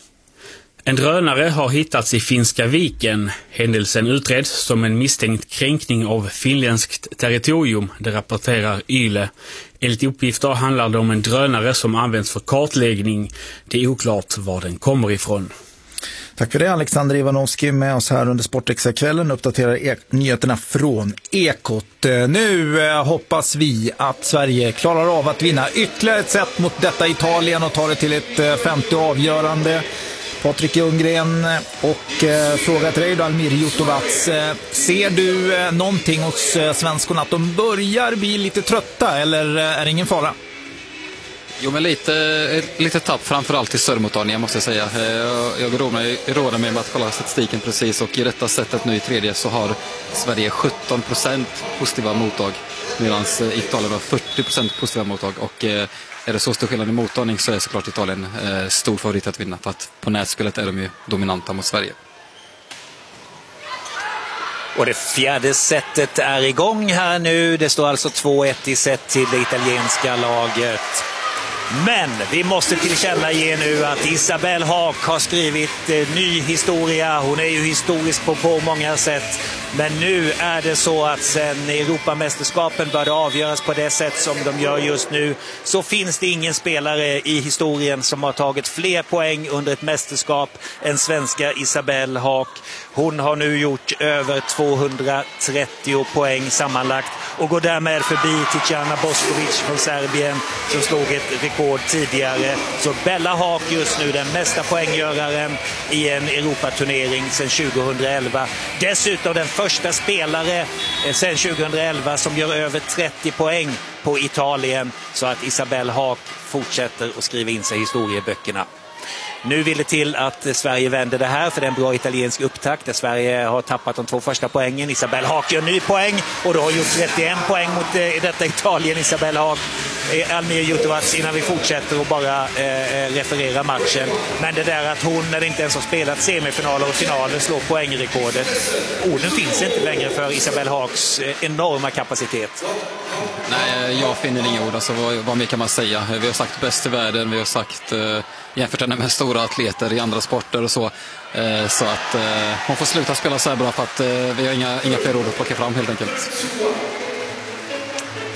F: En drönare har hittats i Finska viken. Händelsen utreds som en misstänkt kränkning av finländskt territorium, det rapporterar Yle. Enligt uppgifter handlar det om en drönare som används för kartläggning. Det är oklart var den kommer ifrån.
A: Tack för det, Alexander Ivanovski med oss här under Sportextra-kvällen. Uppdaterar e- nyheterna från Ekot. Nu eh, hoppas vi att Sverige klarar av att vinna ytterligare ett set mot detta Italien och tar det till ett eh, femte avgörande. Patrik Ljunggren och eh, fråga till dig då, Almir Jutovac. Eh, ser du eh, någonting hos eh, svenskorna att de börjar bli lite trötta eller eh, är det ingen fara?
E: Jo, men lite, lite tapp framförallt i servemottagningen måste jag säga. Jag, jag råder mig med att kolla statistiken precis och i detta sättet nu i tredje så har Sverige sjutton procent positiva mottag medan Italien har fyrtio procent positiva mottag och är det så stor skillnad i mottagning så är såklart Italien stor favorit att vinna för att på nätspelet är de ju dominanta mot Sverige.
D: Och det fjärde setet är igång här nu. Det står alltså två ett i set till det italienska laget. Men vi måste tillkännage nu att Isabelle Haak har skrivit eh, ny historia. Hon är ju historisk på, på många sätt. Men nu är det så att sen Europamästerskapen började avgöras på det sätt som de gör just nu så finns det ingen spelare i historien som har tagit fler poäng under ett mästerskap än svenska Isabelle Haak. Hon har nu gjort över tvåhundratrettio poäng sammanlagt och går därmed förbi Tijana Boskovic från Serbien som slog ett rekord tidigare. Så Bella Haak just nu den mesta poänggöraren i en Europaturnering sedan tjugohundraelva. Dessutom den första spelare sedan tjugohundraelva som gör över trettio poäng på Italien, så att Isabelle Haak fortsätter att skriva in sig i historieböckerna. Nu vill det till att Sverige vänder det här för det är en bra italiensk upptakt där Sverige har tappat de två första poängen. Isabelle Haak gör ny poäng och då har gjort trettioen poäng mot eh, detta Italien. Isabelle Haak, eh, Almir Jutovac innan vi fortsätter och bara eh, referera matchen. Men det där att hon när det inte ens har spelat semifinaler och finaler slår poängrekordet. Orden finns inte längre för Isabelle Haaks eh, enorma kapacitet.
E: Nej, jag finner inga ord. Alltså, vad, vad mer kan man säga? Vi har sagt bäst i världen, vi har sagt eh, jämfört henne med stora atleter i andra sporter och så. Eh, så att eh, hon får sluta spela så här bra för att eh, vi har inga, inga fler ord att plocka fram helt enkelt.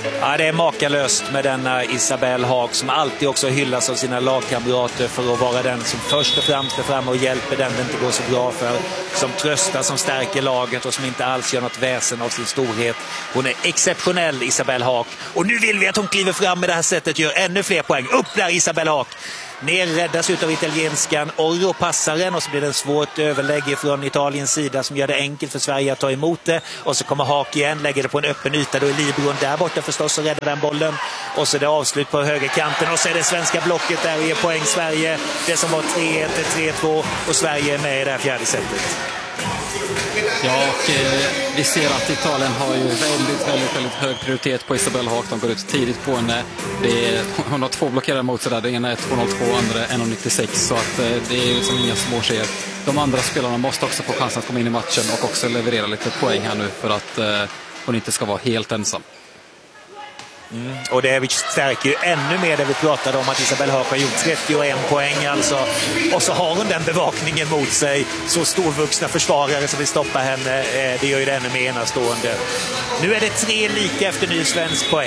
D: Ja, det är makalöst med denna Isabelle Haag som alltid också hyllas av sina lagkamrater för att vara den som först och främst är framme och hjälper den det inte går så bra för. Som tröstar, som stärker laget och som inte alls gör något väsen av sin storhet. Hon är exceptionell, Isabelle Haag. Och nu vill vi att hon kliver fram med det här sättet, gör ännu fler poäng. Upp där, Isabelle Haag! Ner räddas ut av italienskan. Orro passar den och så blir det en svårt överlägg från Italiens sida som gör det enkelt för Sverige att ta emot det. Och så kommer Haag igen, lägger det på en öppen yta. Då är Libron där borta förstås och räddar den bollen. Och så är det avslut på högerkanten. Och så är det svenska blocket där och ger poäng Sverige. Det som var tre ett till tre två och Sverige är med i det här fjärde sättet.
E: Ja, och eh, vi ser att Italien har ju väldigt, väldigt, väldigt hög prioritet på Isabelle Haag. De går ut tidigt på henne. Det är, hon har två blockerare mot sig där. Det ena är två noll två, andra en nittiosex. Så att, eh, det är liksom inga små tjejer. De andra spelarna måste också få chansen att komma in i matchen och också leverera lite poäng här nu för att eh, hon inte ska vara helt ensam.
D: Mm. Och det stärker ju ännu mer det vi pratade om att Isabelle Haag har gjort trettioen poäng alltså. Och så har hon den bevakningen mot sig. Så storvuxna försvarare som vill stoppa henne. Eh, det gör ju det ännu mer enastående. Nu är det tre lika efter ny svensk poäng.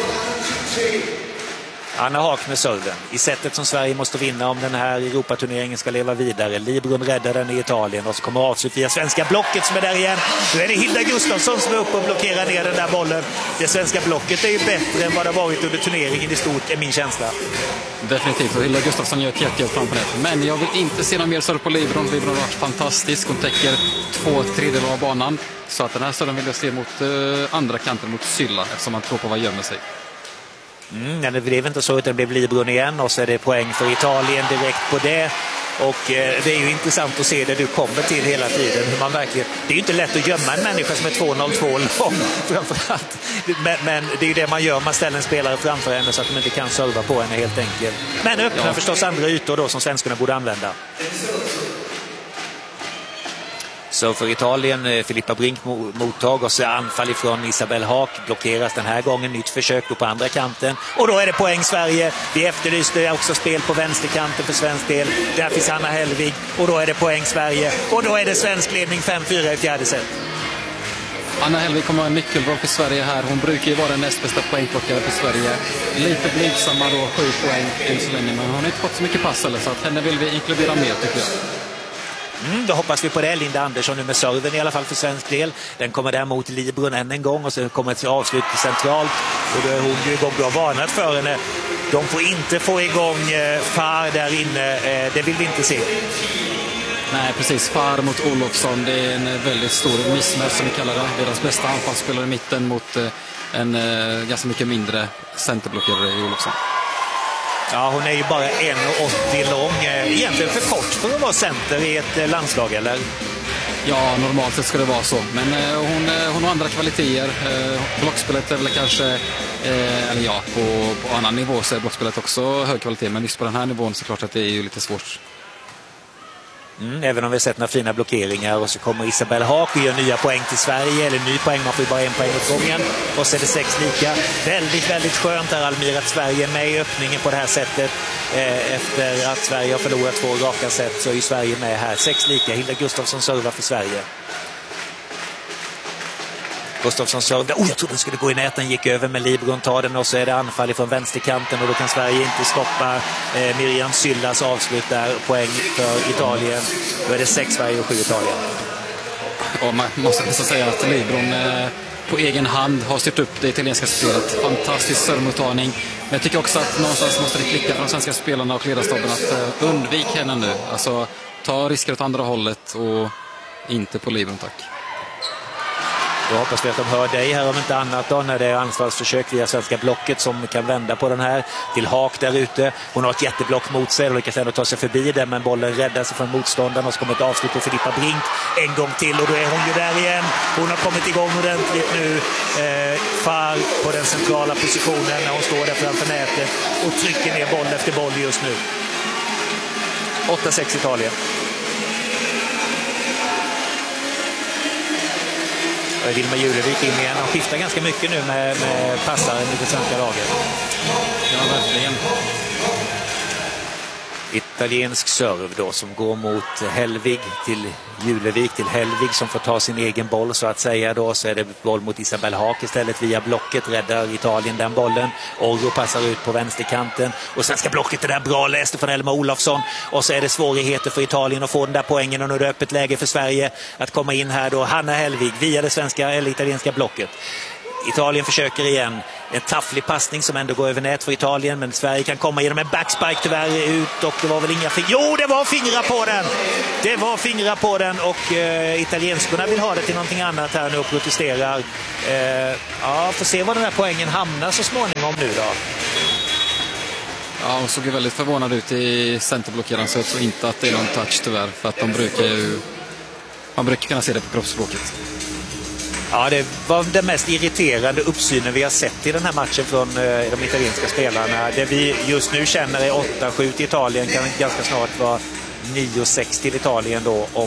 D: Anna Haag med serven. I sättet som Sverige måste vinna om den här Europaturneringen ska leva vidare. Libron räddar den i Italien och så kommer avslut via svenska blocket som är där igen. Nu är det Hilda Gustafsson som är uppe och blockerar ner den där bollen. Det svenska blocket är ju bättre än vad det har varit under turneringen i stort, är min känsla.
E: Definitivt, och Hilda Gustafsson gör ett jättejobb framför det. Men jag vill inte se någon mer serv på Libron. Libron har varit fantastisk. Hon täcker två tredjedelar av banan. Så att den här serven vill jag se mot uh, andra kanten, mot Sylla, eftersom man tror på vad gömmer sig.
D: Mm, det blev inte så utan det blev Libron igen och så är det poäng för Italien direkt på det. Och eh, det är ju intressant att se det du kommer till hela tiden. Hur man verkligen, det är ju inte lätt att gömma en människa som är två noll två lång framförallt. Men, men det är ju det man gör, man ställer en spelare framför henne så att de inte kan serva på henne helt enkelt. Men öppnar ja. förstås andra ytor då som svenskarna borde använda. Så för Italien, Filippa Brink mottag och så anfall ifrån Isabelle Haag blockeras den här gången. Nytt försök då på andra kanten. Och då är det poäng Sverige. Vi efterlyste också spel på vänsterkanten för svensk del. Där finns Anna Hellvig. Och då är det poäng Sverige. Och då är det svensk ledning fem fyra i fjärde set.
E: Anna Hellvig kommer ha en nyckelroll för Sverige här. Hon brukar ju vara den näst bästa poängplockare för Sverige. Lite blygsamma då, sju poäng än så länge. Men hon har inte fått så mycket pass eller så att henne vill vi inkludera mer tycker jag.
D: Mm, då hoppas vi på det. Linda Andersson nu med serven i alla fall för svensk del. Den kommer där mot Libron än en gång och så kommer ett avslut centralt. Och då är hon ju igång. Du har varnat för henne. De får inte få igång eh, Far där inne. Eh, det vill vi inte se.
E: Nej, precis. Far mot Olofsson. Det är en väldigt stor missmatch som vi kallar det. Deras bästa anfallsspelare i mitten mot eh, en eh, ganska mycket mindre centerblockerare i Olofsson.
D: Ja, hon är ju bara en åttio lång. Egentligen för kort för att vara center i ett landslag, eller?
E: Ja, normalt sett ska det vara så. Men eh, hon, eh, hon har andra kvaliteter. Eh, blockspelet är väl kanske, eh, eller ja, på, på annan nivå så är blockspelet också hög kvalitet. Men just på den här nivån så klart att det är ju lite svårt.
D: Mm, även om vi har sett några fina blockeringar och så kommer Isabelle Haag och gör nya poäng till Sverige, eller ny poäng, man får ju bara en poäng åt gången och så är det sex lika. Väldigt, väldigt skönt här Almir att Sverige är med i öppningen på det här sättet. Eh, efter att Sverige har förlorat två raka set så är ju Sverige med här. Sex lika, Hilda Gustafsson servar för Sverige. Gustafsson servar, oh jag trodde den skulle gå i näten, gick över med Libron, tar den och så är det anfall från vänsterkanten och då kan Sverige inte stoppa eh, Miriam Syllas avslut där, poäng för Italien. Då är det sex Sverige och sju Italien.
E: Och man måste nästan säga att Libron eh, på egen hand har styrt upp det italienska spelet. Fantastisk servmottagning. Men jag tycker också att någonstans måste det klicka från de svenska spelarna och ledarstaben att eh, undvik henne nu. Alltså ta risker åt andra hållet och inte på Libron, tack.
D: Då hoppas vi att de hör dig här om inte annat då, när det är anfallsförsök via svenska blocket som kan vända på den här till Haag där ute. Hon har ett jätteblock mot sig och lyckas ändå ta sig förbi den, men bollen räddas från motståndaren och så kommer ett avslut på Filippa Brink en gång till och då är hon ju där igen. Hon har kommit igång ordentligt nu. Eh, Far på den centrala positionen när hon står där framför nätet och trycker ner boll efter boll just nu. åtta sex Italien. Vilma Julevik in igen. Han skiftar ganska mycket nu med, med passaren i det svenska laget.
E: Ja, verkligen.
D: Italiensk serv då som går mot Hellvig till Julevik till Hellvig som får ta sin egen boll så att säga då. Så är det boll mot Isabel Haak istället via blocket. Räddar Italien den bollen. Orgo passar ut på vänsterkanten. Och sen ska blocket det där bra läst från Elma Olofsson. Och så är det svårigheter för Italien att få den där poängen. Och nu är det öppet läge för Sverige att komma in här då. Hanna Hellvig via det svenska eller italienska blocket. Italien försöker igen. En tafflig passning som ändå går över nät för Italien. Men Sverige kan komma genom en backspike tyvärr ut. Och det var väl inga fingrar. Jo, det var fingrar på den! Det var fingrar på den. Och eh, italienskorna vill ha det till någonting annat här nu och protesterar. Eh, ja, får se var den här poängen hamnar så småningom nu då.
E: Ja, hon såg ju väldigt förvånad ut i centerblockeraren. Så jag tror inte att det är någon touch tyvärr. För att de brukar ju... Man brukar kunna se det på kroppsspråket.
D: Ja, det var den mest irriterande uppsynen vi har sett i den här matchen från eh, de italienska spelarna. Det vi just nu känner är åtta sju till Italien kan ganska snart vara nio sex till Italien då om,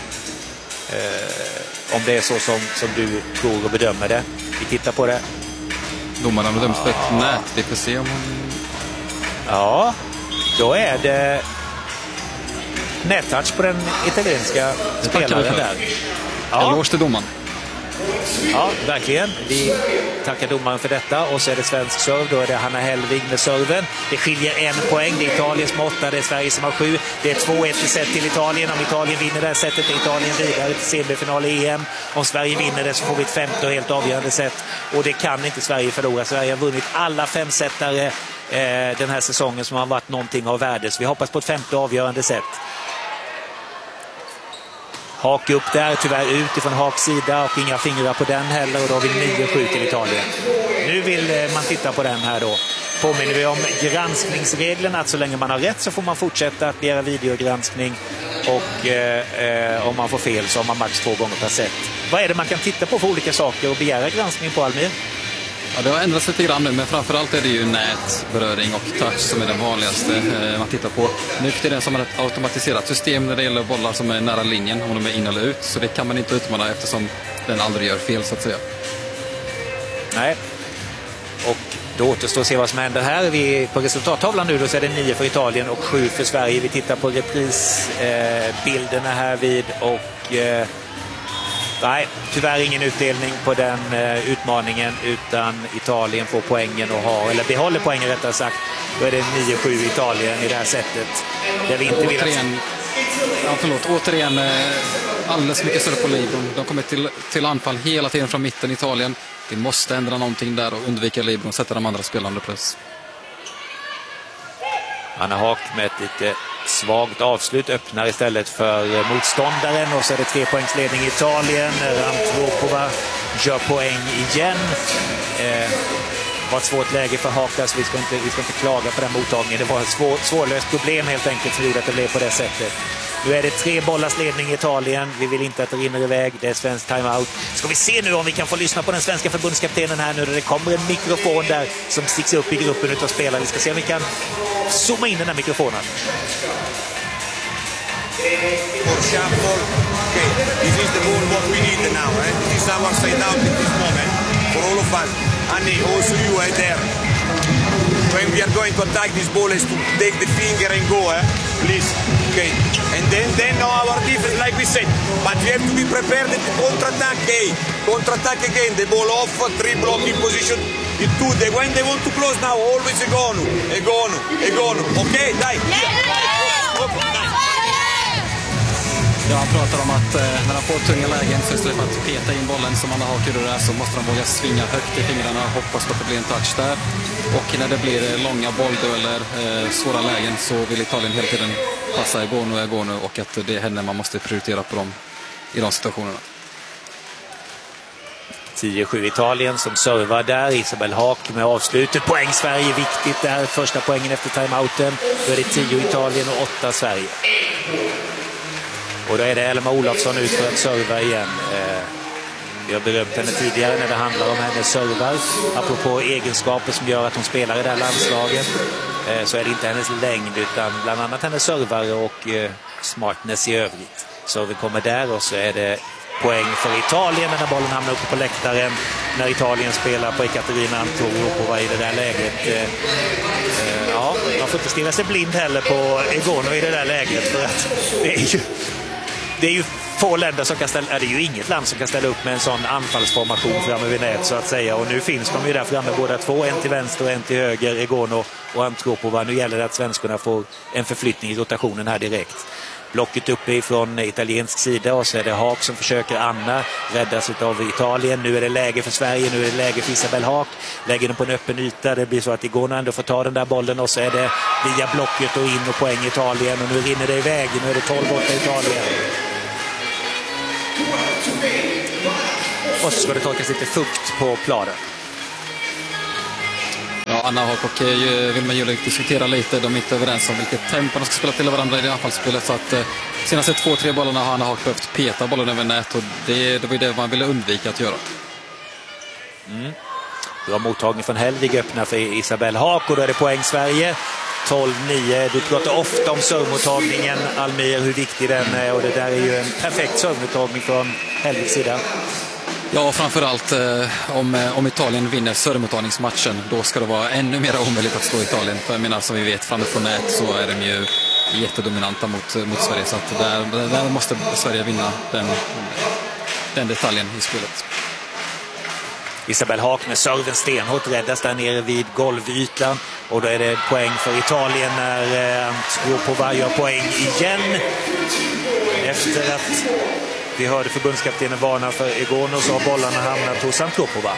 D: eh, om det är så som, som du tror och bedömer det. Vi tittar på det.
E: Domarna har dömt för ett nät. Vi får se om hon...
D: Ja, då är det nättouch på den italienska spelaren där.
E: Ja. Eloge till domaren.
D: Ja, verkligen. Vi tackar domaren för detta. Och så är det svensk serv. Då är det Hanna Hellvig med serven. Det skiljer en poäng. Det är Italien som har åtta. Det är Sverige som har sju. Det är två ett i set till Italien. Om Italien vinner det här setet är Italien vidare till semifinal i E M. Om Sverige vinner det så får vi ett femte och helt avgörande set. Och det kan inte Sverige förlora. Sverige har vunnit alla fem setare eh, den här säsongen som har varit någonting av värde. Så vi hoppas på ett femte avgörande set. Haak upp där, tyvärr ut ifrån Haaks sida och inga fingrar på den heller och då har vi nio sju till Italien. Nu vill man titta på den här då. Påminner vi om granskningsreglerna att så länge man har rätt så får man fortsätta att begära videogranskning och eh, om man får fel så har man max två gånger per set. Vad är det man kan titta på för olika saker och begära granskning på, Almir?
E: Ja, det har ändrats lite grann nu, men framförallt är det ju nät, beröring och touch som är den vanligaste eh, man tittar på. Nu är det som ett automatiserat system när det gäller bollar som är nära linjen, om de är in eller ut. Så det kan man inte utmana eftersom den aldrig gör fel så att säga.
D: Nej, och då återstår att se vad som händer här. Vi, på resultattavlan nu då så är det nio för Italien och sju för Sverige. Vi tittar på reprisbilderna eh, här vid och... Eh, Nej, tyvärr ingen utdelning på den eh, utmaningen utan Italien får poängen och har, eller behåller poängen rättare sagt. Då är det nio sju Italien i det här sättet. Där vi inte vill
E: återigen, ja, förlåt, återigen eh, alldeles mycket större på Libron. De kommer till, till anfall hela tiden från mitten i Italien. Vi måste ändra någonting där och undvika Libron och sätta de andra spelarna under press.
D: Anna Haak med ett lite svagt avslut öppnar istället för motståndaren och så är det tre poängsledning i Italien. Antropova gör poäng igen. Eh, var ett svårt läge för Haak där så vi ska inte, vi ska inte klaga på den mottagningen. Det var ett svår, svårlöst problem helt enkelt som gjorde att det blev på det sättet. Nu är det tre bollars ledning i Italien. Vi vill inte att det rinner iväg. Det är svensk timeout. Ska vi se nu om vi kan få lyssna på den svenska förbundskaptenen här nu. Där det kommer en mikrofon där som sticks upp i gruppen utav spelare. Vi ska se om vi kan zooma in den här mikrofonen.
K: Shuffle. Okay, this is the ball what we need now. Eh? This is our side out in this moment for all of us. Annie, also you are there. When we are going to attack this ball is to take the finger and go, eh? Please. Okay. And then then our defense, like we said. But we have to be prepared to counter-attack. Okay. Counter-attack again. The ball off, three blocking position. The two, they, when they want to close now, always Egonu. Egonu. Egonu. Okay, dai.
E: Ja, han pratar om att eh, när de får tunga lägen så istället för att peta in bollen som Anna Haak gjorde där så måste de våga svinga högt i fingrarna och hoppas på att det blir en touch där. Och när det blir långa bolldueller, eh, svåra lägen så vill Italien hela tiden passa Egonu och Egonu och att det är henne man måste prioritera på dem i de situationerna.
D: tio sju Italien som servar där. Isabel Haak med avslutet. Poäng Sverige viktigt där. Första poängen efter timeouten. Då är det tio Italien och åtta Sverige. Och då är det Elma Olofsson ut för att serva igen. Eh, vi har berömt henne tidigare när det handlar om hennes servar. Apropå egenskaper som gör att hon spelar i det här landslaget. Eh, så är det inte hennes längd utan bland annat hennes servar och eh, smartness i övrigt. Serven kommer där och så är det poäng för Italien när bollen hamnar uppe på läktaren. när Italien spelar på Ekaterina Antropova i det där läget. Ja, man får inte stirra sig blind heller på Egono i det där läget, för att det är ju, det är ju få länder som kan ställa, är det ju inget land som kan ställa upp med en sån anfallsformation framme vid nät så att säga, och nu finns de ju där framme båda två, en till vänster och en till höger, Egono och Antropova. Nu gäller det att svenskarna får en förflyttning i rotationen här direkt. Blocket uppe ifrån italiensk sida och så är det Haak som försöker, Anna räddas av Italien. Nu är det läge för Sverige, nu är det läge för Isabel Haak. Lägger den på en öppen yta, det blir så att Egono ändå får ta den där bollen och så är det via blocket och in och poäng Italien, och nu rinner det iväg, nu är det tolv åtta Italien. Och så ska det torkas lite fukt på planen.
E: Ja, Anna Haak och Vilma Julik diskuterar lite. De är inte överens om vilket tempo de ska spela till varandra i det anfallsspelet. Så att eh, senaste två, tre bollarna har Anna Haak behövt peta bollen över nät. Och det, det var ju det man ville undvika att göra.
D: Mm. Bra mottagning från Helvig, öppnar för Isabel Haak och då är det poäng Sverige. tolv nio. Du pratar ofta om servmottagningen, Almir, hur viktig den är, och det där är ju en perfekt servmottagning från Helvigs sida.
E: Ja, framförallt eh, om, om Italien vinner servemottagningsmatchen, då ska det vara ännu mer omöjligt att slå Italien. För jag menar, som vi vet, framme på nät så är de ju jättedominanta mot, mot Sverige. Så att där, där måste Sverige vinna den, den detaljen i spelet.
D: Isabel Haak med serven stenhårt räddas där nere vid golvytan, och då är det poäng för Italien när eh, Antropova gör poäng igen. Efter att vi hörde förbundskaptenen varna för Egono så har bollarna hamnat hos Antropova.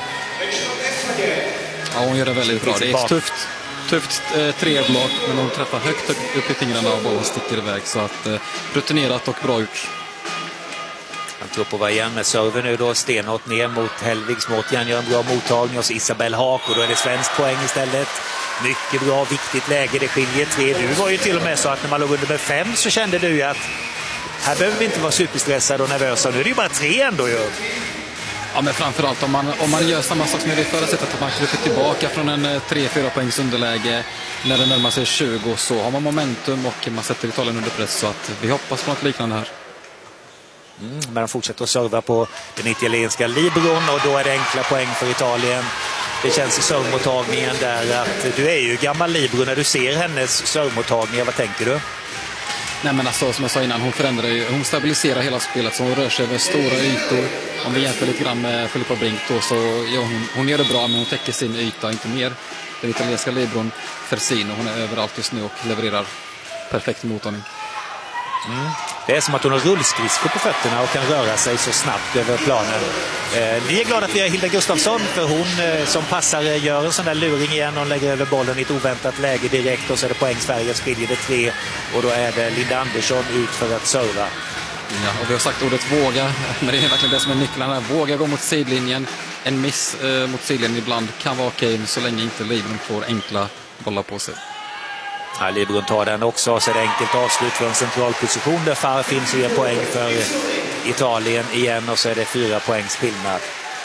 E: Ja, hon gör det väldigt bra. Det är ett tufft, tufft eh, treblad, men hon träffar högt upp i fingrarna och bollen sticker iväg. Så att eh, rutinerat och bra gjort.
D: Antropova igen med serven nu då, stenhårt ner mot Helvig. Småtjärn gör en bra mottagning och så Isabel Haak, och då är det svensk poäng istället. Mycket bra, viktigt läge, det skiljer tre. Du var ju till och med så att när man låg under med fem så kände du ju att här behöver vi inte vara superstressade och nervösa. Nu är det ju bara tre ändå ju.
E: Ja, men framförallt om man, om man gör samma sak som i det förra sättet, att man kryper tillbaka från en tre fyra poängs underläge när det närmar sig tjugo, så har man momentum och man sätter Italien under press, så att vi hoppas på något liknande här.
D: Mm, men de fortsätter att serva på den italienska libron, och då är det enkla poäng för Italien. Det känns i servmottagningen där att du är ju gammal libro när du ser hennes servmottagningar. Vad tänker du?
E: Nej, men alltså, som jag sa innan, hon förändrar ju, hon stabiliserar hela spelet, så hon rör sig över stora ytor. Om vi jämför lite grann med Filippa Brink då, så ja, hon, hon gör det bra, men hon täcker sin yta, inte mer. Den italienska libron Fersino, hon är överallt just nu och levererar perfekt mottagning.
D: Mm. Det är som att hon har rullskridskor på fötterna och kan röra sig så snabbt över planen. Eh, vi är glada att vi har Hilda Gustafsson, för hon eh, som passar gör en sån där luring igen och lägger över bollen i ett oväntat läge direkt, och så är det poäng Sverige, skiljer det tre, och då är det Linda Andersson ut för att serva.
E: Ja, och vi har sagt ordet våga, men det är verkligen det som är nyckeln här. Våga gå mot sidlinjen. En miss eh, mot sidlinjen ibland kan vara okej, så länge inte Libron får enkla bollar på sig.
D: Ja, Libron tar den också, så är det enkelt avslut för en central position där Farr finns och ger poäng för Italien igen, och så är det fyra poängs skillnad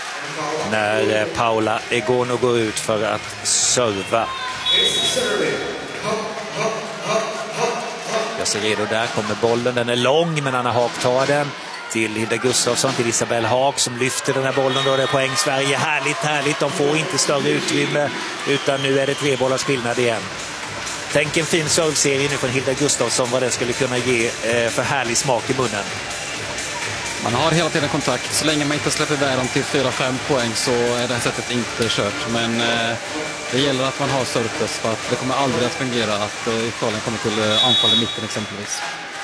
D: när Paola Egono går ut för att serva. Jag ser redo, där kommer bollen, den är lång men Anna Haak tar den till Hilda Gustafsson, till Isabel Haak som lyfter den här bollen, och det är poäng Sverige. Härligt, härligt, de får inte större utrymme, utan nu är det tre bollars skillnad igen. Tänk en fin serveserie nu från Hilda Gustafsson, vad det skulle kunna ge eh, för härlig smak i munnen.
E: Man har hela tiden kontakt. Så länge man inte släpper iväg dem till fyra fem poäng så är det här sättet inte kört. Men eh, det gäller att man har surface, för att det kommer aldrig att fungera att eh, Italien kommer till eh, anfall i mitten exempelvis.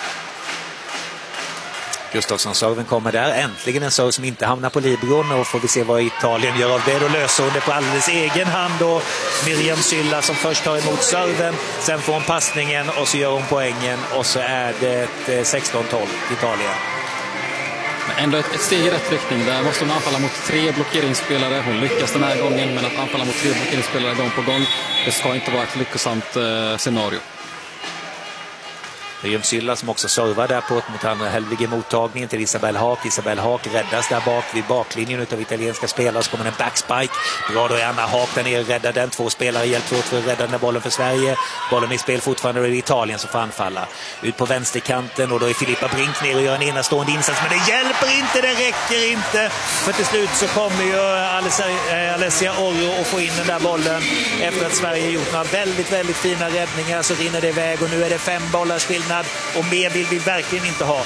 D: Gustafsson-serven kommer där. Äntligen en serv som inte hamnar på libron, och får vi se vad Italien gör av det. Då löser hon det på alldeles egen hand, och Miriam Sylla som först tar emot serven, sen får hon passningen och så gör hon poängen, och så är det sexton tolv till Italien.
E: Men ändå ett, ett steg i rätt riktning. Där måste hon anfalla mot tre blockeringsspelare. Hon lyckas den här gången, men att anfalla mot tre blockeringsspelare gång på gång, det ska inte vara ett lyckosamt eh, scenario.
D: Ryumsylla som också servar där på mot Hanna Helvig i mottagningen till Isabel Haak. Isabel Haak räddas där bak vid baklinjen utav italienska spelare. Så kommer en backspike. Bra då är Anna Haak där nere, räddar den. Två spelare hjälps åt för att rädda den där bollen för Sverige. Bollen i spel fortfarande, och det är Italien som får anfalla. Ut på vänsterkanten, och då är Filippa Brink ner och gör en enastående insats. Men det hjälper inte, det räcker inte. För till slut så kommer ju Alessia Orro att få in den där bollen. Efter att Sverige gjort några väldigt, väldigt fina räddningar så rinner det iväg, och nu är det fem bollars skillnad, och mer vill vi verkligen inte ha.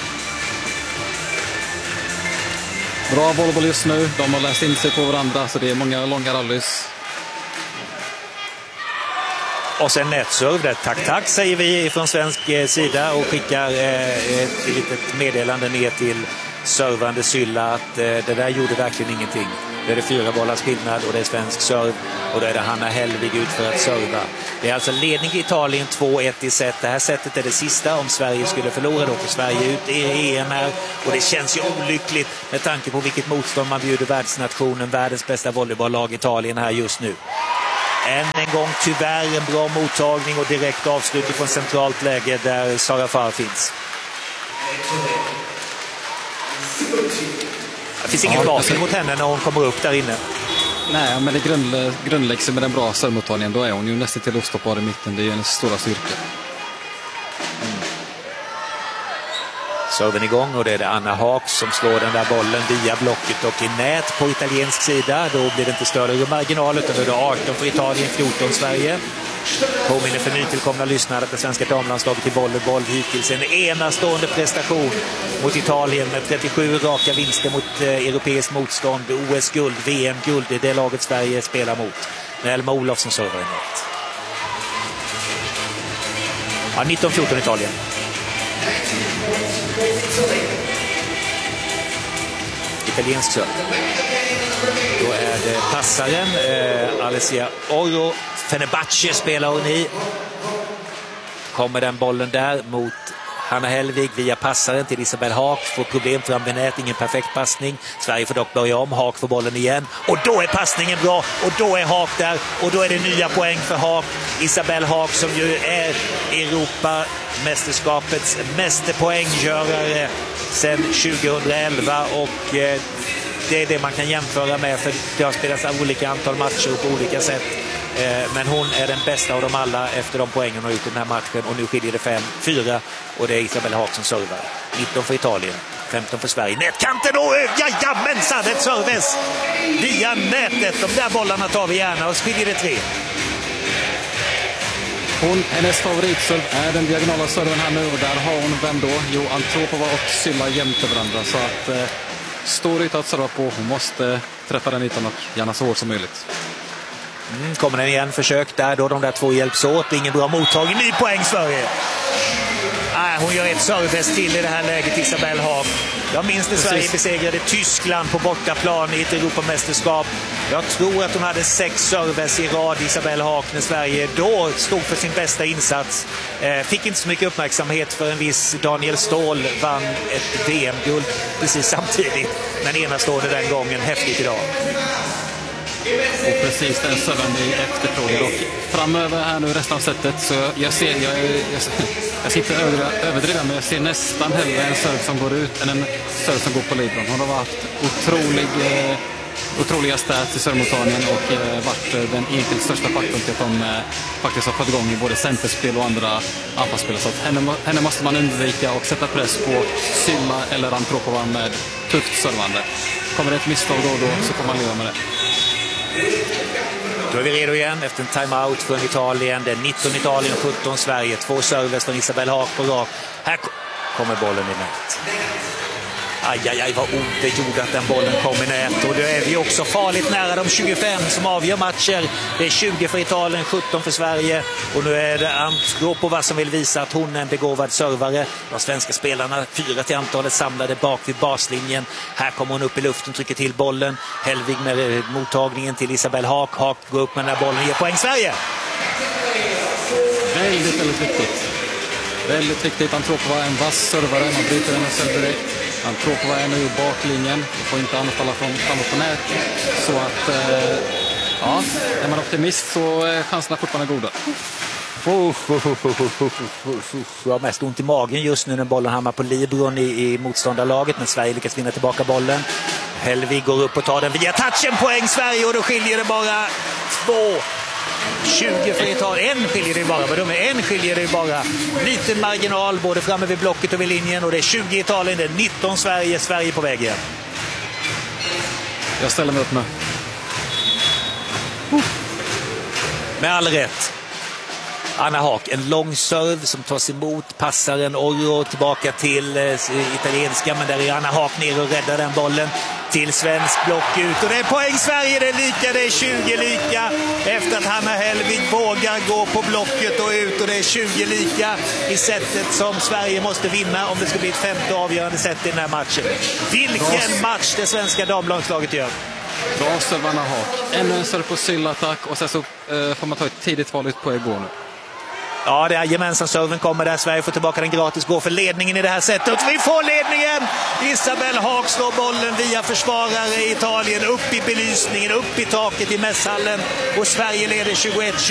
E: Bra volleyboll just nu. De har läst in sig på varandra, så det är många långa rallys.
D: Och sen nätserv där. Tack, tack säger vi från svensk sida och skickar eh, ett litet meddelande ner till servande Sylla att eh, det där gjorde verkligen ingenting. Det är det fyra bollars skillnad, och det är svensk serv, och då är det Hanna Helvig ut för att serva. Det är alltså ledning i Italien två ett i set. Det här setet är det sista om Sverige skulle förlora, då för Sverige ut i E M här, och det känns ju olyckligt med tanke på vilket motstånd man bjuder världsnationen, världens bästa volleybolllag Italien här just nu. Än en gång tyvärr en bra mottagning och direkt avslut från centralt läge där Sara Farr finns. Det finns ingen varsel mot henne när hon kommer upp där inne.
E: Nej, men det grundlä- grundläggs med den bra servmottagningen. Då är hon ju nästan till ostoppbar i mitten. Det är ju en stora styrka.
D: Mm. Serven igång, och det är det Anna Haak som slår den där bollen via blocket och i nät på italiensk sida. Då blir det inte större marginal, utan det är arton för Italien, fjorton Sverige. Påminner för nytillkomna lyssnare att det svenska damlandslaget i volleyboll hittills en enastående prestation mot Italien med trettiosju raka vinster mot eh, europeiskt motstånd, O S-guld, V M-guld. Det är det laget Sverige spelar mot. När Elma Olofsson servar i nät. Ja, nitton fjorton Italien. Italiensk serv. Då är det passaren eh, Alessia Orro. Fenerbahce spelar hon i. Kommer den bollen där mot Hanna Helvig via passaren till Isabel Haak. Får problem fram vid nät, ingen perfekt passning. Sverige får dock börja om, Haak får bollen igen. Och då är passningen bra, och då är Haak där. Och då är det nya poäng för Haak. Isabel Haak som ju är Europamästerskapets mästerpoänggörare sedan tjugohundraelva, och eh, det är det man kan jämföra med, för det har spelats av olika antal matcher på olika sätt. Men hon är den bästa av dem alla efter de poängen hon har gjort i den här matchen, och nu skiljer det fem fyra, och det är Isabel Haak som servar. nitton för Italien, femton för Sverige. Nätkanten, och jajamensan, ett serves via nätet. De där bollarna tar vi gärna, och skiljer det tre.
E: Hon, hennes favoritserv är den diagonala serven här nu, och där har hon vem då? Jo, Antropova och Sylla jämte varandra, så att eh, stor yta att serva på. Hon måste träffa den ytan och gärna så hårt som möjligt.
D: Mm, kommer den igen, försök där då, de där två hjälps åt, ingen bra mottagning, ny poäng Sverige. Ah, hon gör ett serves till i det här läget, Isabel Haak. Jag minns när Sverige besegrade Tyskland på bortaplan i ett Europamästerskap. Jag tror att hon hade sex serves i rad, Isabel Haak, när Sverige då stod för sin bästa insats. Eh, fick inte så mycket uppmärksamhet för en viss Daniel Ståhl vann ett V M-guld precis samtidigt. Men enastående den gången, häftigt idag.
E: Och precis den serven i efterfrågan. Och framöver här nu resten av sättet, så jag ser, jag, jag, jag sitter över, överdriven, men jag ser nästan hellre en serv som går ut än en serv som går på Libron. Hon har varit otrolig, eh, otroliga stats i servmottagningen och eh, varit den enskilt största faktorn till att de eh, faktiskt har fått igång i både centerspel och andra anfallsspel. Så att henne, henne måste man undvika och sätta press på Sylla eller Antropova med tufft servande. Kommer det ett misstag då, då så får man leva med det.
D: Då är vi redo igen efter en timeout från Italien. Det är nitton Italien och sjutton Sverige. Två serves från Isabel Haak på rak. Här kommer bollen i nät. Aj, aj, aj, vad ont det gjorde att den bollen kom i nät. Och då är vi också farligt nära de tjugofem som avgör matcher. Det är tjugo för Italien, sjutton för Sverige. Och nu är det Antropova som vill visa att hon är en begåvad servare. De svenska spelarna, fyra till antalet, samlade bak vid baslinjen. Här kommer hon upp i luften, trycker till bollen. Helvig med mottagningen till Isabel Haak. Haak går upp med den där bollen och ger poäng Sverige.
E: Väldigt, väldigt viktigt. Väldigt viktigt. Antropova är en vass servare. Man bryter den och server direkt. Antropova är nu i baklinjen. Får inte anfalla från framåt på nät. Så att, eh, ja, är man optimist så är chanserna fortfarande goda.
D: Jag har mest ont i magen just nu när bollen hamnar på Libron i, i motståndarlaget, men Sverige lyckas vinna tillbaka bollen. Hellvig går upp och tar den via touchen, poäng Sverige, och då skiljer det bara två. tjugo för Italien. En skiljer det bara. Vad de är. En skiljer det bara. Liten marginal både framme vid blocket och vid linjen, och det är tjugo Italien, det är nitton Sverige. Sverige på väg igen.
E: Jag ställer mig upp med.
D: Med all rätt. Anna Haak, en lång serve som tas emot, passar en Orro tillbaka till eh, italienska, men där är Anna Haak ner och räddar den bollen till svensk block ut, och det är poäng Sverige, det är lika, det är tjugo lika efter att Hanna Hellvig vågar gå på blocket och ut, och det är tjugo lika i sättet som Sverige måste vinna om det ska bli ett femte avgörande sätt i den här matchen. Vilken match det svenska damlandslaget gör.
E: Bra serve Anna Haak. Ännu en serve på syllattack, och sen så eh, får man ta ett tidigt val ut på Egon nu.
D: Ja, det är gemensam serven kommer där. Sverige får tillbaka den gratis, går för ledningen i det här sättet. Vi får ledningen! Isabel Haak slår bollen via försvarare i Italien upp i belysningen, upp i taket i mässhallen, och Sverige leder tjugoett.